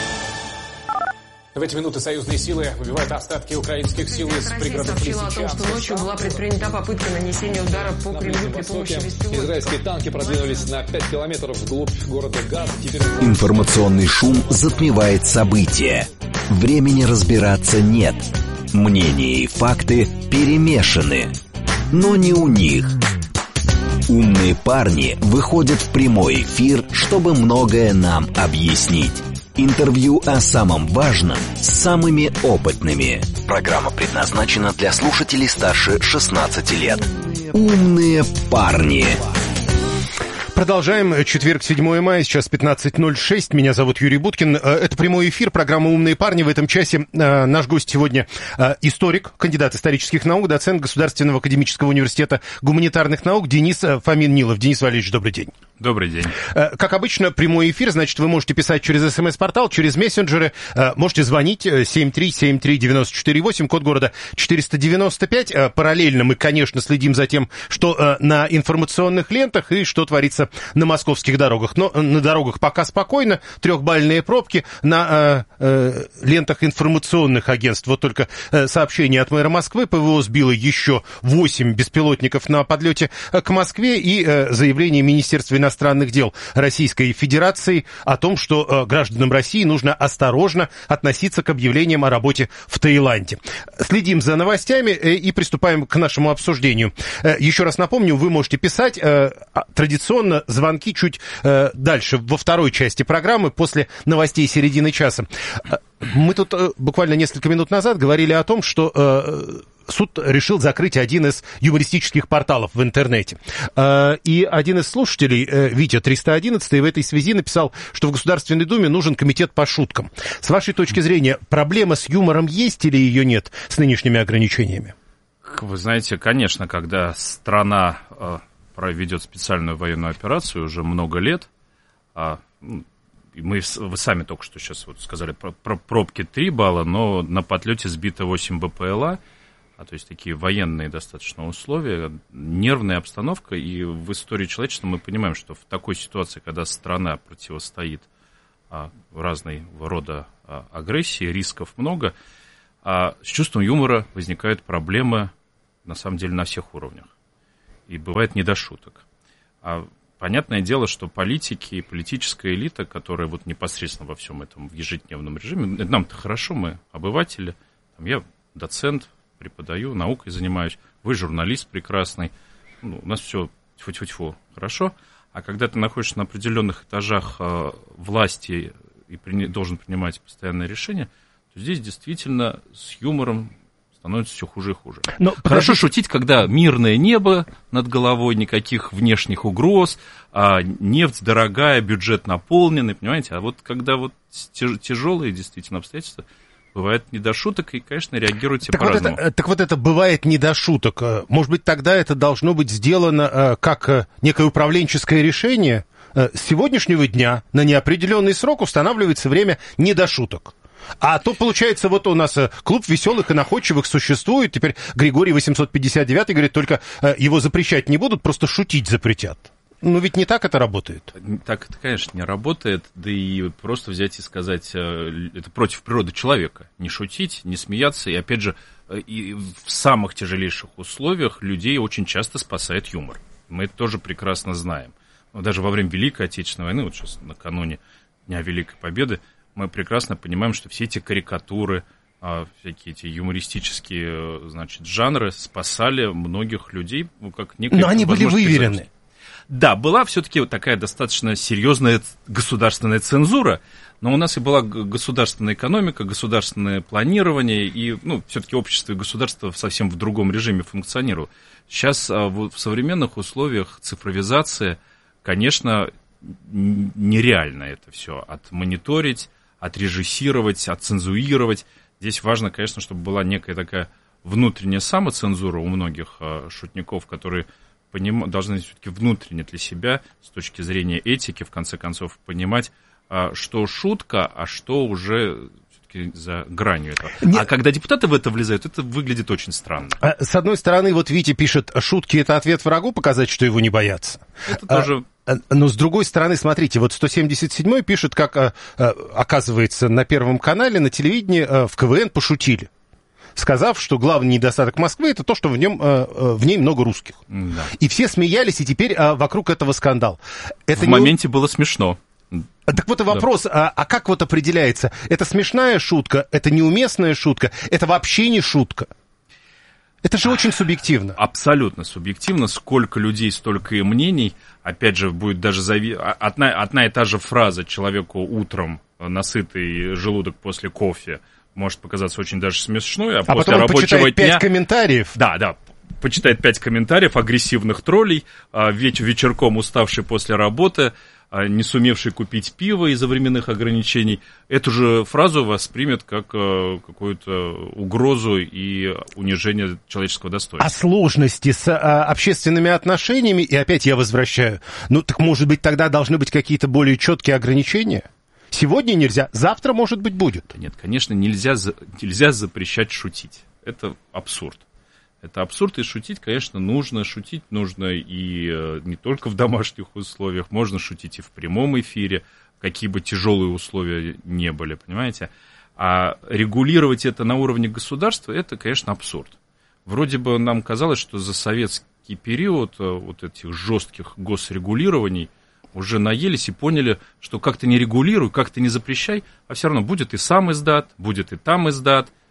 В эти минуты союзные силы выбивают остатки украинских сил из пригородов Лисичанска. Сообщила о том, что ночью была предпринята попытка нанесения удара по Кремлю при помощи беспилотников. Израильские танки продвинулись на пять километров вглубь города Газ. Теперь... Информационный шум затмевает события. Времени разбираться нет. Мнения и факты перемешаны. Но не у них. Умные парни выходят в прямой эфир, чтобы многое нам объяснить. Интервью о самом важном с самыми опытными. Программа предназначена для слушателей старше шестнадцати лет. Умные парни. Продолжаем. Четверг, седьмое мая, сейчас пятнадцать ноль шесть. Меня зовут Юрий Буткин. Это прямой эфир, программа «Умные парни». В этом часе наш гость сегодня историк, кандидат исторических наук, доцент Государственного академического университета гуманитарных наук Денис Фомин-Нилов. Денис Валерьевич, добрый день. Добрый день. Как обычно, прямой эфир, значит, вы можете писать через СМС-портал, через мессенджеры, можете звонить семь три семь три девять четыре восемь, код города четыреста девяносто пять. Параллельно мы, конечно, следим за тем, что на информационных лентах и что творится на московских дорогах. Но на дорогах пока спокойно, трехбальные пробки, на э, лентах информационных агентств. Вот только э, сообщение от мэра Москвы: ПВО сбило еще восемь беспилотников на подлете к Москве, и э, заявление Министерства иностранных дел Российской Федерации о том, что э, гражданам России нужно осторожно относиться к объявлениям о работе в Таиланде. Следим за новостями э, и приступаем к нашему обсуждению. Э, еще раз напомню, вы можете писать э, традиционно звонки чуть э, дальше, во второй части программы, после новостей середины часа. Мы тут э, буквально несколько минут назад говорили о том, что э, суд решил закрыть один из юмористических порталов в интернете. И один из слушателей, Витя триста одиннадцать, в этой связи написал, что в Государственной Думе нужен комитет по шуткам. С вашей точки зрения, проблема с юмором есть или ее нет с нынешними ограничениями? Вы знаете, конечно, когда страна э, проведет специальную военную операцию уже много лет, э, мы, вы сами только что сейчас вот сказали про, про пробки три балла, но на подлете сбито восемь БПЛА, а, то есть такие военные достаточно условия, нервная обстановка, и в истории человечества мы понимаем, что в такой ситуации, когда страна противостоит а, разной рода а, агрессии, рисков много, а с чувством юмора возникают проблемы, на самом деле, на всех уровнях. И бывает не до шуток. А понятное дело, что политики и политическая элита, которая вот непосредственно во всем этом в ежедневном режиме, нам-то хорошо, мы обыватели, там, я доцент, преподаю, наукой занимаюсь, вы журналист прекрасный, ну, у нас все тьфу-тьфу-тьфу, хорошо. А когда ты находишься на определенных этажах э, власти и при, должен принимать постоянные решения, то здесь действительно с юмором становится все хуже и хуже. Но хорошо подожди... шутить, когда мирное небо над головой, никаких внешних угроз, а нефть дорогая, бюджет наполненный, понимаете? А вот когда вот тяжелые действительно обстоятельства, бывает не до шуток, и, конечно, реагируйте так по-разному. Вот это, так вот это бывает не до шуток. Может быть, тогда это должно быть сделано как некое управленческое решение? С сегодняшнего дня на неопределенный срок устанавливается время не до шуток. А то, получается, вот у нас клуб веселых и находчивых существует. Теперь Григорий восемьсот пятьдесят девятый говорит, только его запрещать не будут, просто шутить запретят. Ну, ведь не так это работает. Так это, конечно, не работает. Да и просто взять и сказать, это против природы человека. Не шутить, не смеяться. И, опять же, и в самых тяжелейших условиях людей очень часто спасает юмор. Мы это тоже прекрасно знаем. Даже во время Великой Отечественной войны, вот сейчас накануне Дня Великой Победы, мы прекрасно понимаем, что все эти карикатуры, всякие эти юмористические, значит, жанры спасали многих людей, ну, как некая... Но они были выверены. Да, была все-таки вот такая достаточно серьезная государственная цензура, но у нас и была государственная экономика, государственное планирование, и, ну, все-таки общество и государство совсем в другом режиме функционировало. Сейчас в современных условиях цифровизация, конечно, нереально это все отмониторить, отрежиссировать, отцензуировать. Здесь важно, конечно, чтобы была некая такая внутренняя самоцензура у многих а, шутников, которые поним... должны все-таки внутренне для себя, с точки зрения этики, в конце концов, понимать, а, что шутка, а что уже все-таки за гранью этого. Нет. А когда депутаты в это влезают, это выглядит очень странно. С одной стороны, вот Витя пишет, шутки — это ответ врагу, показать, что его не боятся. Это тоже... Но, с другой стороны, смотрите, вот сто семьдесят седьмой пишет, как, оказывается, на Первом канале, на телевидении в КВН пошутили, сказав, что главный недостаток Москвы — это то, что в, нем, в ней много русских. Да. И все смеялись, и теперь вокруг этого скандал. Это в не... моменте было смешно. Так вот и вопрос, да. а, а как вот определяется? Это смешная шутка, это неуместная шутка, это вообще не шутка? Это же очень субъективно. Абсолютно субъективно. Сколько людей, столько и мнений. Опять же, будет даже зави... одна, одна и та же фраза человеку утром, насытый желудок после кофе, может показаться очень даже смешной, а, а после потом он рабочего почитает дня... пять комментариев. Да, да. Почитает пять комментариев агрессивных троллей, веч... вечерком уставший после работы, не сумевший купить пиво из-за временных ограничений, эту же фразу воспримет как какую-то угрозу и унижение человеческого достоинства. А сложности с а, общественными отношениями, и опять я возвращаю, ну так может быть тогда должны быть какие-то более четкие ограничения? Сегодня нельзя, завтра, может быть, будет. Нет, конечно, нельзя, нельзя запрещать шутить. Это абсурд. Это абсурд, и шутить, конечно, нужно. Шутить нужно и не только в домашних условиях, можно шутить и в прямом эфире, какие бы тяжелые условия не были, понимаете? А регулировать это на уровне государства, это, конечно, абсурд. Вроде бы нам казалось, что за советский период вот этих жестких госрегулирований уже наелись и поняли, что как-то не регулируй, как-то не запрещай, а все равно будет и сам издат, будет и там издат,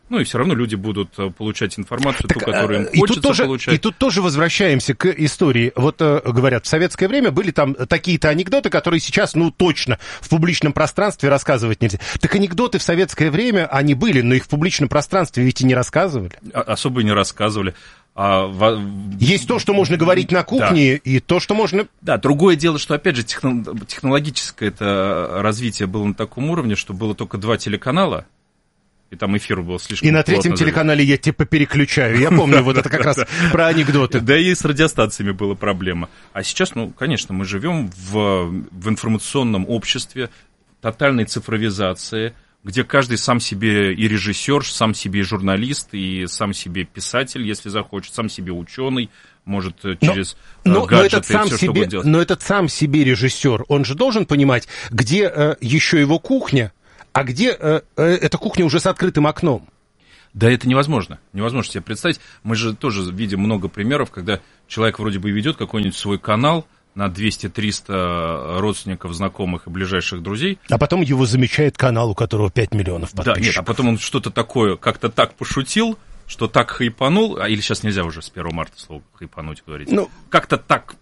Ну и все равно люди будут получать информацию, так, ту, которую им и хочется тут тоже, получать. И тут тоже возвращаемся к истории. Вот говорят, в советское время были там такие-то анекдоты, которые сейчас, ну, точно в публичном пространстве рассказывать нельзя. Так анекдоты в советское время, они были, но их в публичном пространстве ведь и не рассказывали. Особо и не рассказывали. А в... Есть то, что можно говорить на кухне, да. И то, что можно... Да, другое дело, что, опять же, техно... технологическое это развитие было на таком уровне, что было только два телеканала, и там эфир был слишком... И на третьем телеканале я типа переключаю. Я помню, вот это как раз про анекдоты. Да и с радиостанциями была проблема. А сейчас, ну, конечно, мы живем в, в информационном обществе, тотальной цифровизации, где каждый сам себе и режиссер, сам себе и журналист, и сам себе писатель, если захочет, сам себе ученый, может через но, гаджеты но этот сам все, себе, что будет делать. Но этот сам себе режиссер, он же должен понимать, где э, еще его кухня, а где э, э, эта кухня уже с открытым окном. Да это невозможно. Невозможно себе представить. Мы же тоже видим много примеров, когда человек вроде бы ведет какой-нибудь свой канал на двести-триста родственников, знакомых и ближайших друзей. А потом его замечает канал, у которого пять миллионов подписчиков. Да, нет, а потом он что-то такое, как-то так пошутил, что так хайпанул, а или сейчас нельзя уже с первого марта слово хайпануть говорить. Ну, как-то так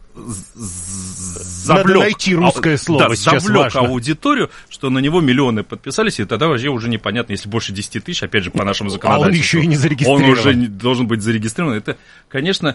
завлек. Надо найти русское слово, да, сейчас завлек важно. аудиторию, что на него миллионы подписались, и тогда вообще уже непонятно, если больше десяти тысяч, опять же, по нашему законодательству. А он еще и не зарегистрирован. Он уже должен быть зарегистрирован. Это, конечно,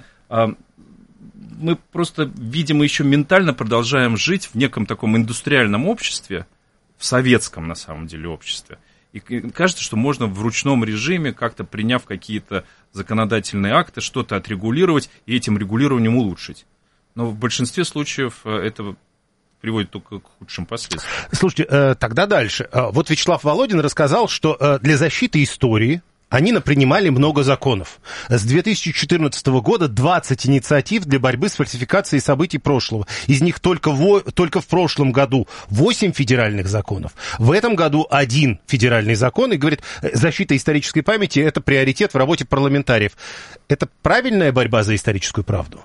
мы просто, видимо, еще ментально продолжаем жить в неком таком индустриальном обществе, в советском, на самом деле, обществе. И кажется, что можно в ручном режиме, как-то приняв какие-то законодательные акты, что-то отрегулировать и этим регулированием улучшить. Но в большинстве случаев это приводит только к худшим последствиям. Слушайте, тогда дальше. Вот Вячеслав Володин рассказал, что для защиты истории они напринимали много законов. С две тысячи четырнадцатого года двадцать инициатив для борьбы с фальсификацией событий прошлого. Из них только, в, только в прошлом году восемь федеральных законов. В этом году один федеральный закон. И говорит, защита исторической памяти – это приоритет в работе парламентариев. Это правильная борьба за историческую правду?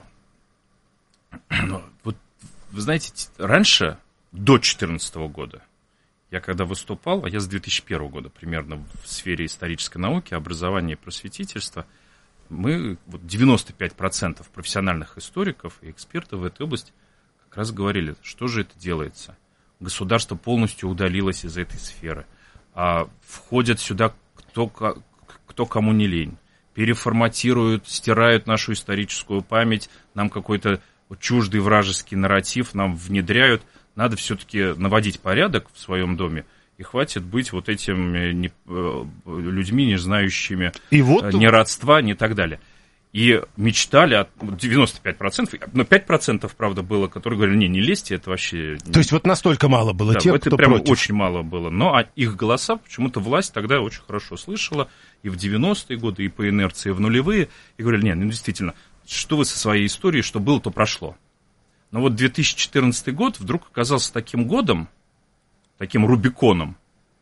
Вот, вы знаете, раньше, до две тысячи четырнадцатого года, я когда выступал, а я с две тысячи первого года примерно в сфере исторической науки, образования и просветительства, мы, вот девяносто пять процентов профессиональных историков и экспертов в этой области как раз говорили, что же это делается. Государство полностью удалилось из этой сферы. А входят сюда кто, кто кому не лень. Переформатируют, стирают нашу историческую память, нам какой-то чуждый вражеский нарратив нам внедряют. Надо все-таки наводить порядок в своем доме, и хватит быть вот этими не, людьми, не знающими и вот... ни родства, ни так далее. И мечтали, от девяносто пять процентов, но пять процентов, правда, было, которые говорили, не, не лезьте, это вообще... То есть вот настолько мало было да, тех, это кто прямо против. Очень мало было, но а их голоса почему-то власть тогда очень хорошо слышала, и в девяностые годы, и по инерции в нулевые, и говорили, нет, ну действительно, что вы со своей историей, что было, то прошло. Но вот две тысячи четырнадцатый год вдруг оказался таким годом, таким Рубиконом,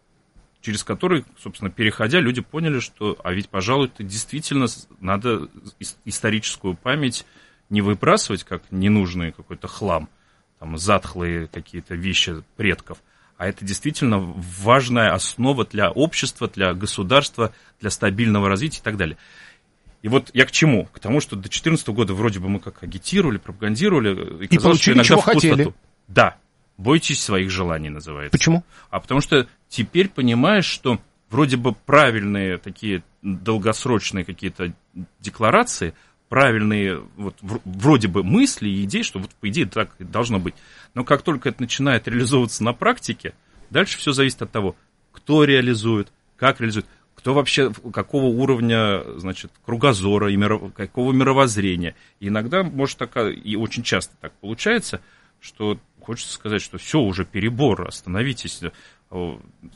через который, собственно, переходя, люди поняли, что, а ведь, пожалуй, это действительно надо историческую память не выбрасывать, как ненужный какой-то хлам, там, затхлые какие-то вещи предков, а это действительно важная основа для общества, для государства, для стабильного развития и так далее. И вот я к чему? К тому, что до две тысячи четырнадцатого года вроде бы мы как агитировали, пропагандировали. И, и получили, чего хотели. Да, бойтесь своих желаний называется. Почему? А потому что теперь понимаешь, что вроде бы правильные такие долгосрочные какие-то декларации, правильные вот, вроде бы мысли и идеи, что вот по идее так и должно быть. Но как только это начинает реализовываться на практике, дальше все зависит от того, кто реализует, как реализует. Кто вообще, какого уровня, значит, кругозора, и миров... какого мировоззрения. И иногда, может, так, и очень часто так получается, что хочется сказать, что все, уже перебор, остановитесь, ну,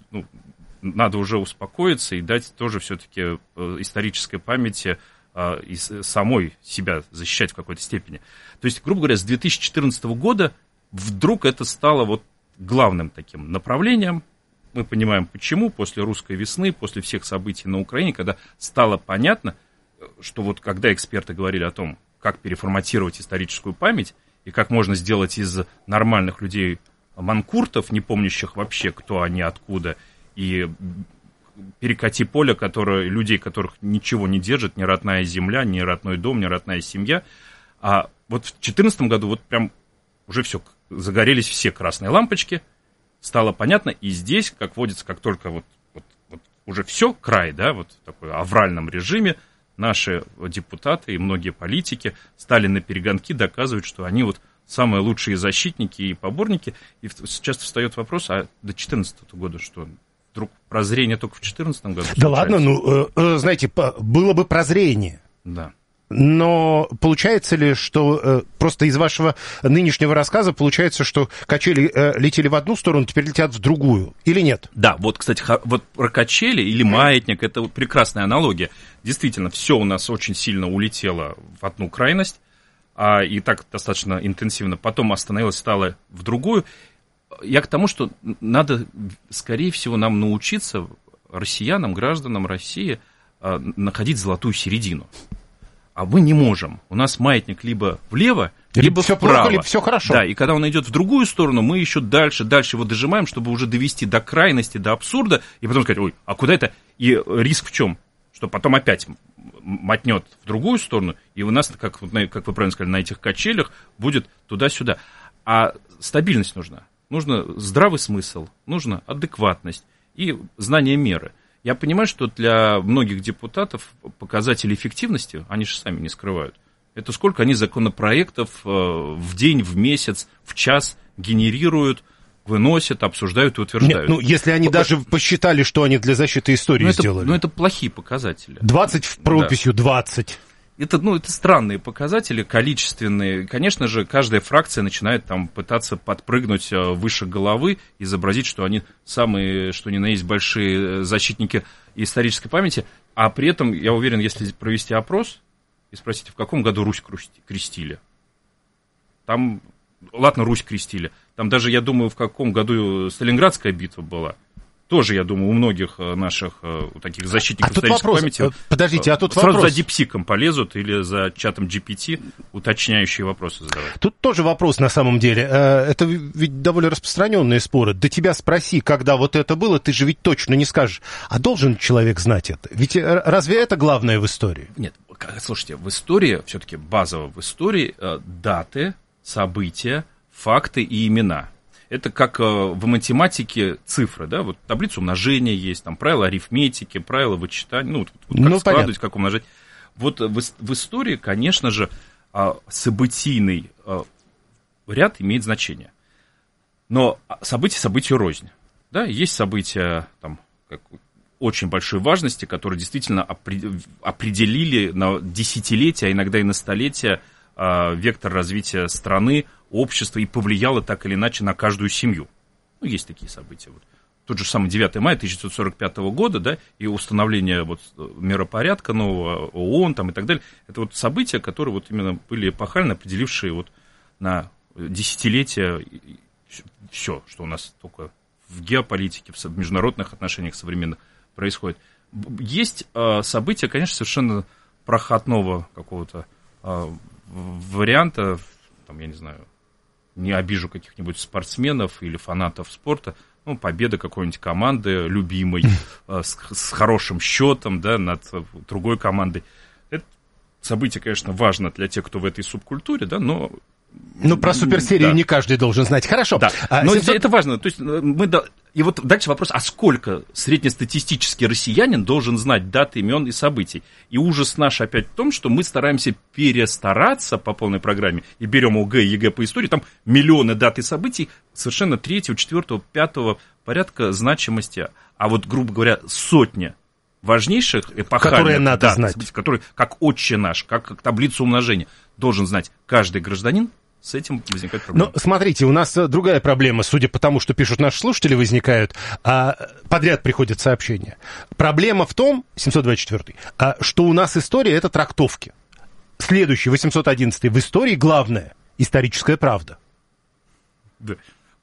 надо уже успокоиться и дать тоже все-таки исторической памяти и самой себя защищать в какой-то степени. То есть, грубо говоря, с две тысячи четырнадцатого года вдруг это стало вот главным таким направлением. Мы понимаем, почему после русской весны, после всех событий на Украине, когда стало понятно, что вот когда эксперты говорили о том, как переформатировать историческую память, и как можно сделать из нормальных людей манкуртов, не помнящих вообще, кто они, откуда, и перекати поле, которое, людей, которых ничего не держит, ни родная земля, ни родной дом, ни родная семья. А вот в две тысячи четырнадцатом году вот прям уже все, загорелись все красные лампочки, стало понятно, и здесь, как водится, как только вот, вот, вот уже все, край, да, вот в такой авральном режиме, наши депутаты и многие политики стали на перегонки доказывать, что они вот самые лучшие защитники и поборники. И часто встает вопрос, а до две тысячи четырнадцатого года что, вдруг прозрение только в две тысячи четырнадцатом году? Да ладно, ну, э, знаете, было бы прозрение. Да. Но получается ли, что э, просто из вашего нынешнего рассказа получается, что качели э, летели в одну сторону, теперь летят в другую, или нет? Да, вот, кстати, вот про качели или маятник, это вот прекрасная аналогия. Действительно, все у нас очень сильно улетело в одну крайность, а, и так достаточно интенсивно. Потом остановилось, стало в другую. Я к тому, что надо, скорее всего, нам научиться, россиянам, гражданам России, а, находить золотую середину. А мы не можем. У нас маятник либо влево, либо, либо все вправо. Плохо, либо все хорошо. Да, и когда он идет в другую сторону, мы еще дальше, дальше его дожимаем, чтобы уже довести до крайности, до абсурда, и потом сказать, ой, а куда это? И риск в чем? Что потом опять мотнет в другую сторону, и у нас, как, как вы правильно сказали, на этих качелях будет туда-сюда. А стабильность нужна. Нужно здравый смысл, нужна адекватность и знание меры. Я понимаю, что для многих депутатов показатели эффективности, они же сами не скрывают. Это сколько они законопроектов в день, в месяц, в час генерируют, выносят, обсуждают и утверждают. Нет, ну, если они Пока... даже посчитали, что они для защиты истории ну, это, сделали. Ну, это плохие показатели. двадцать в прописью, да. двадцать. Это, ну, это странные показатели, количественные. Конечно же, каждая фракция начинает там пытаться подпрыгнуть выше головы, изобразить, что они самые, что ни на есть, большие защитники исторической памяти. А при этом, я уверен, если провести опрос и спросить, в каком году Русь крестили, там, ладно, Русь крестили, там даже, я думаю, в каком году Сталинградская битва была. Тоже, я думаю, у многих наших у таких защитников а исторической вопрос, памяти подождите, а тут сразу вопрос. за дипсиком полезут или за чатом джи пи ти уточняющие вопросы задавать. Тут тоже вопрос на самом деле. Это ведь довольно распространенные споры. Да тебя спроси, когда вот это было, ты же ведь точно не скажешь. А должен человек знать это? Ведь разве это главное в истории? Нет, слушайте, в истории, все-таки базово в истории, даты, события, факты и имена. Это как в математике цифры, да, вот таблица умножения есть, там правила арифметики, правила вычитания, ну, вот как ну, складывать, понятно. Как умножать. Вот в, в истории, конечно же, событийный ряд имеет значение. Но события событию рознь. Да, есть события там, как, очень большой важности, которые действительно определили на десятилетия, а иногда и на столетия вектор развития страны, общества и повлияло так или иначе на каждую семью. Ну, есть такие события. Вот. Тот же самый девятое мая тысяча девятьсот сорок пятого года, да, и установление вот, миропорядка нового, ООН там, и так далее. Это вот события, которые вот именно были эпохально определившие вот на десятилетия все, что у нас только в геополитике, в международных отношениях современных происходит. Есть э, события, конечно, совершенно проходного какого-то э, варианта, там, я не знаю, не обижу каких-нибудь спортсменов или фанатов спорта, ну, победа какой-нибудь команды любимой, э, с, с хорошим счетом, да, над другой командой. Это событие, конечно, важно для тех, кто в этой субкультуре, да, но... Ну, про суперсерию да. не каждый должен знать. Хорошо. Да. Но семьсот... это важно. То есть мы... И вот дальше вопрос, а сколько среднестатистический россиянин должен знать даты, имен и событий? И ужас наш опять в том, что мы стараемся перестараться по полной программе и берем ОГЭ и ЕГЭ по истории, там миллионы дат и событий совершенно третьего, четвертого, пятого порядка значимости. А вот, грубо говоря, сотня важнейших эпохальных, которые надо дат, знать. Событий, которые, как «Отче наш», как, как таблицу умножения, должен знать каждый гражданин. С этим возникает проблема. Ну, смотрите, у нас другая проблема, судя по тому, что пишут наши слушатели, возникают, а, подряд приходят сообщения. Проблема в том, семьсот двадцать четвёртый, а, что у нас история — это трактовки. Следующий, восемьсот одиннадцатый, в истории главное — историческая правда. Да.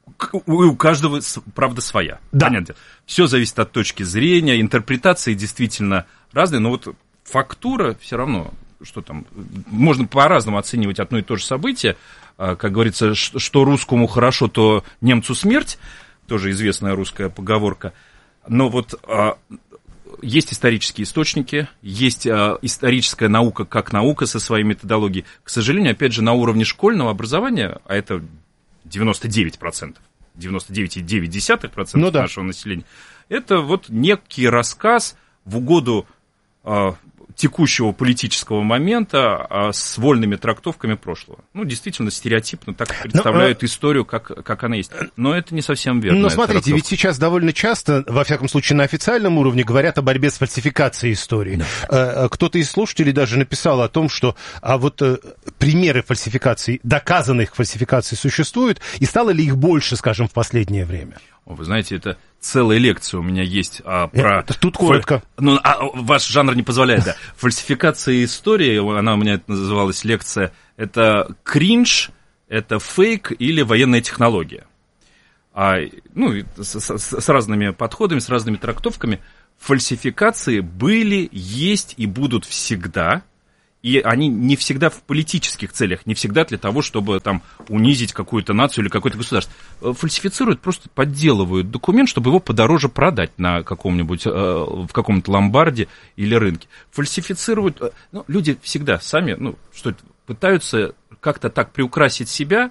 У каждого правда своя. Да. Понятно. Все зависит от точки зрения, интерпретации действительно разные, но вот фактура все равно, что там, можно по-разному оценивать одно и то же событие. Как говорится, что русскому хорошо, то немцу смерть, тоже известная русская поговорка. Но вот есть исторические источники, есть а, историческая наука как наука со своей методологией. К сожалению, опять же, на уровне школьного образования, а это девяносто девять процентов, девяносто девять целых девять десятых процента ну, да. нашего населения, это вот некий рассказ в угоду а, текущего политического момента а, с вольными трактовками прошлого. Ну, действительно, стереотипно так представляют Но, историю, как, как она есть. Но это не совсем верно. Но смотрите, трактовка. Ведь сейчас довольно часто, во всяком случае, на официальном уровне говорят о борьбе с фальсификацией истории. Да. Кто-то из слушателей даже написал о том, что а вот примеры фальсификаций, доказанных фальсификаций существуют, и стало ли их больше, скажем, в последнее время? Вы знаете, это целая лекция у меня есть а, про... Это тут коротко. Фаль... Ну, а, ваш жанр не позволяет, да. Фальсификация истории, она у меня это называлась лекция, это кринж, это фейк или военная технология. А, ну, с, с, с разными подходами, с разными трактовками. Фальсификации были, есть и будут всегда. И они не всегда в политических целях, не всегда для того, чтобы там унизить какую-то нацию или какое-то государство. Фальсифицируют, просто подделывают документ, чтобы его подороже продать на каком-нибудь, в каком-нибудь ломбарде или рынке. Фальсифицируют, ну, люди всегда сами, ну, что это, пытаются как-то так приукрасить себя,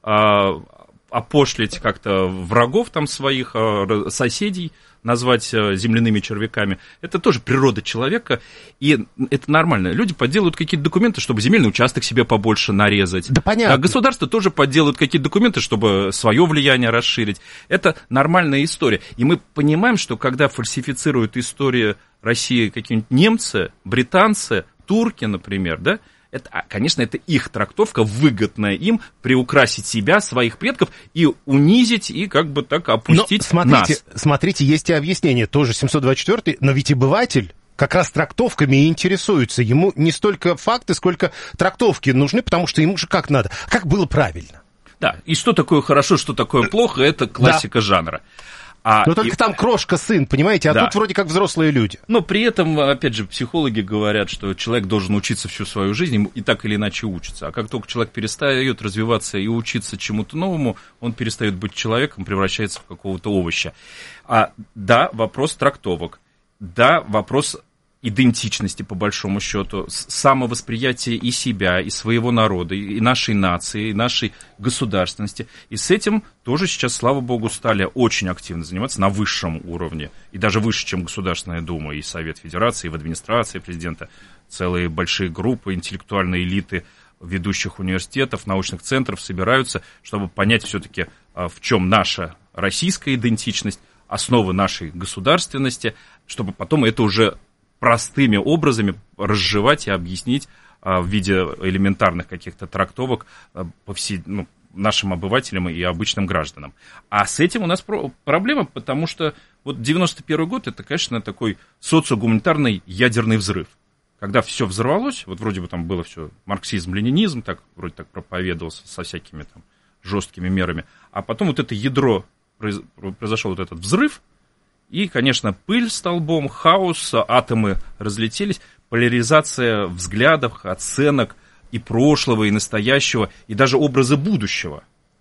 опошлить как-то врагов там своих, соседей, назвать земляными червяками. Это тоже природа человека, и это нормально. Люди подделывают какие-то документы, чтобы земельный участок себе побольше нарезать. Да понятно. А государство тоже подделывают какие-то документы, чтобы свое влияние расширить. Это нормальная история. И мы понимаем, что когда фальсифицируют историю России какие-нибудь немцы, британцы, турки, например, да, это, конечно, это их трактовка, выгодная им приукрасить себя, своих предков и унизить, и как бы так опустить но смотрите, нас. Смотрите, есть и объяснение, тоже семьсот двадцать четвёртый, но ведь обыватель как раз трактовками и интересуется. Ему не столько факты, сколько трактовки нужны, потому что ему же как надо, как было правильно. Да, и что такое хорошо, что такое плохо, это классика да. жанра. А, но только и... там крошка сын, понимаете, а да. тут вроде как взрослые люди. Но при этом, опять же, психологи говорят, что человек должен учиться всю свою жизнь и так или иначе учится. А как только человек перестает развиваться и учиться чему-то новому, он перестает быть человеком, превращается в какого-то овоща. А, да, вопрос трактовок. Да, вопрос идентичности, по большому счету, самовосприятия и себя, и своего народа, и нашей нации, и нашей государственности. И с этим тоже сейчас, слава богу, стали очень активно заниматься на высшем уровне, и даже выше, чем Государственная Дума, и Совет Федерации, и в администрации президента. Целые большие группы интеллектуальной элиты ведущих университетов, научных центров собираются, чтобы понять все-таки, в чем наша российская идентичность, основы нашей государственности, чтобы потом это уже простыми образами разжевать и объяснить а, в виде элементарных каких-то трактовок а, по всей, ну, нашим обывателям и обычным гражданам. А с этим у нас про- проблема, потому что вот девяносто первый год, это, конечно, такой социогуманитарный ядерный взрыв. Когда все взорвалось, вот вроде бы там было все марксизм, ленинизм, так, вроде так проповедовался со всякими там жесткими мерами, а потом вот это ядро, произ- произошел вот этот взрыв, и, конечно, пыль столбом, хаос, атомы разлетелись, поляризация взглядов, оценок и прошлого, и настоящего, и даже образы будущего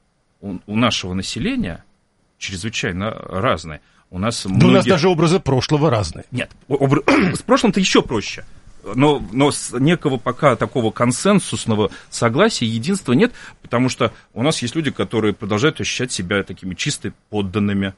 у, у нашего населения чрезвычайно разные. У нас, да многие... у нас даже образы прошлого разные. Нет, обр... с прошлым-то еще проще. Но, но с некого пока такого консенсусного согласия, единства нет, потому что у нас есть люди, которые продолжают ощущать себя такими чисто подданными,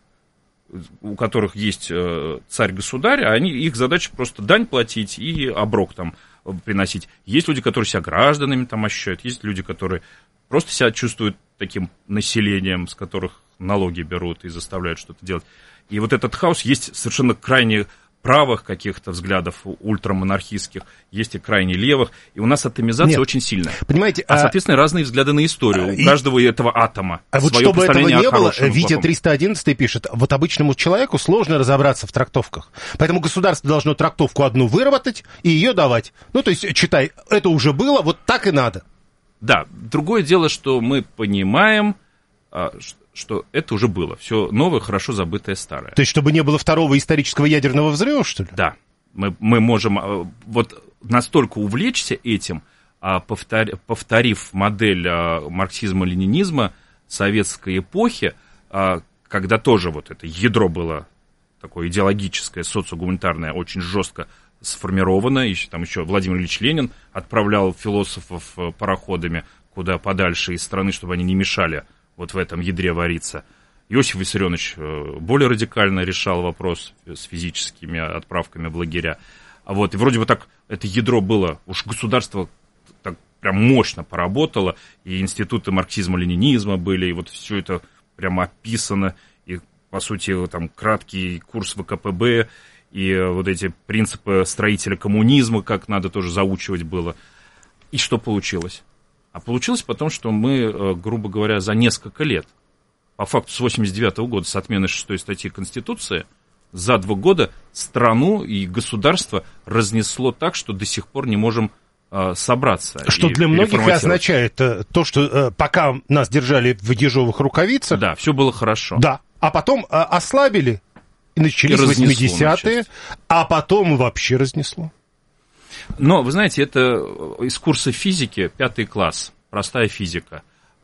у которых есть царь-государь, а они, их задача просто дань платить и оброк там приносить. Есть люди, которые себя гражданами там ощущают, есть люди, которые просто себя чувствуют таким населением, с которых налоги берут и заставляют что-то делать. И вот этот хаос есть совершенно крайне правых каких-то взглядов, ультрамонархистских, есть и крайне левых, и у нас атомизация Нет. очень сильная. Понимаете, а, соответственно, а... разные взгляды на историю. А... У каждого этого атома. А вот чтобы этого не было, Витя триста одиннадцатый пишет, вот обычному человеку сложно разобраться в трактовках. Поэтому государство должно трактовку одну выработать и ее давать. Ну, то есть, читай, это уже было, вот так и надо. Да, другое дело, что мы понимаем, что это уже было. Все новое, хорошо забытое, старое. То есть, чтобы не было второго исторического ядерного взрыва, что ли? Да. Мы, мы можем вот настолько увлечься этим, повтор, повторив модель марксизма-ленинизма советской эпохи, когда тоже вот это ядро было такое идеологическое, социогуманитарное, очень жестко сформировано. Еще, там еще Владимир Ильич Ленин отправлял философов пароходами куда подальше из страны, чтобы они не мешали вот в этом ядре вариться. Иосиф Виссарионович более радикально решал вопрос с физическими отправками в лагеря. А вот, и вроде бы так это ядро было, уж государство так прям мощно поработало, и институты марксизма-ленинизма были, и вот все это прямо описано, и, по сути, там краткий курс вэ ка пэ бэ, и вот эти принципы строителя коммунизма, как надо тоже заучивать было. И что получилось? А получилось потому, что мы, грубо говоря, за несколько лет, по факту с восемьдесят девятого года, с отмены шестой статьи Конституции, за два года страну и государство разнесло так, что до сих пор не можем э, собраться. Что для многих и означает э, то, что э, пока нас держали в ежовых рукавицах... Да, все было хорошо. Да, а потом э, ослабили, и начались восьмидесятые, а потом вообще разнесло. Но, вы знаете, это из курса физики, пятый класс, простая физика.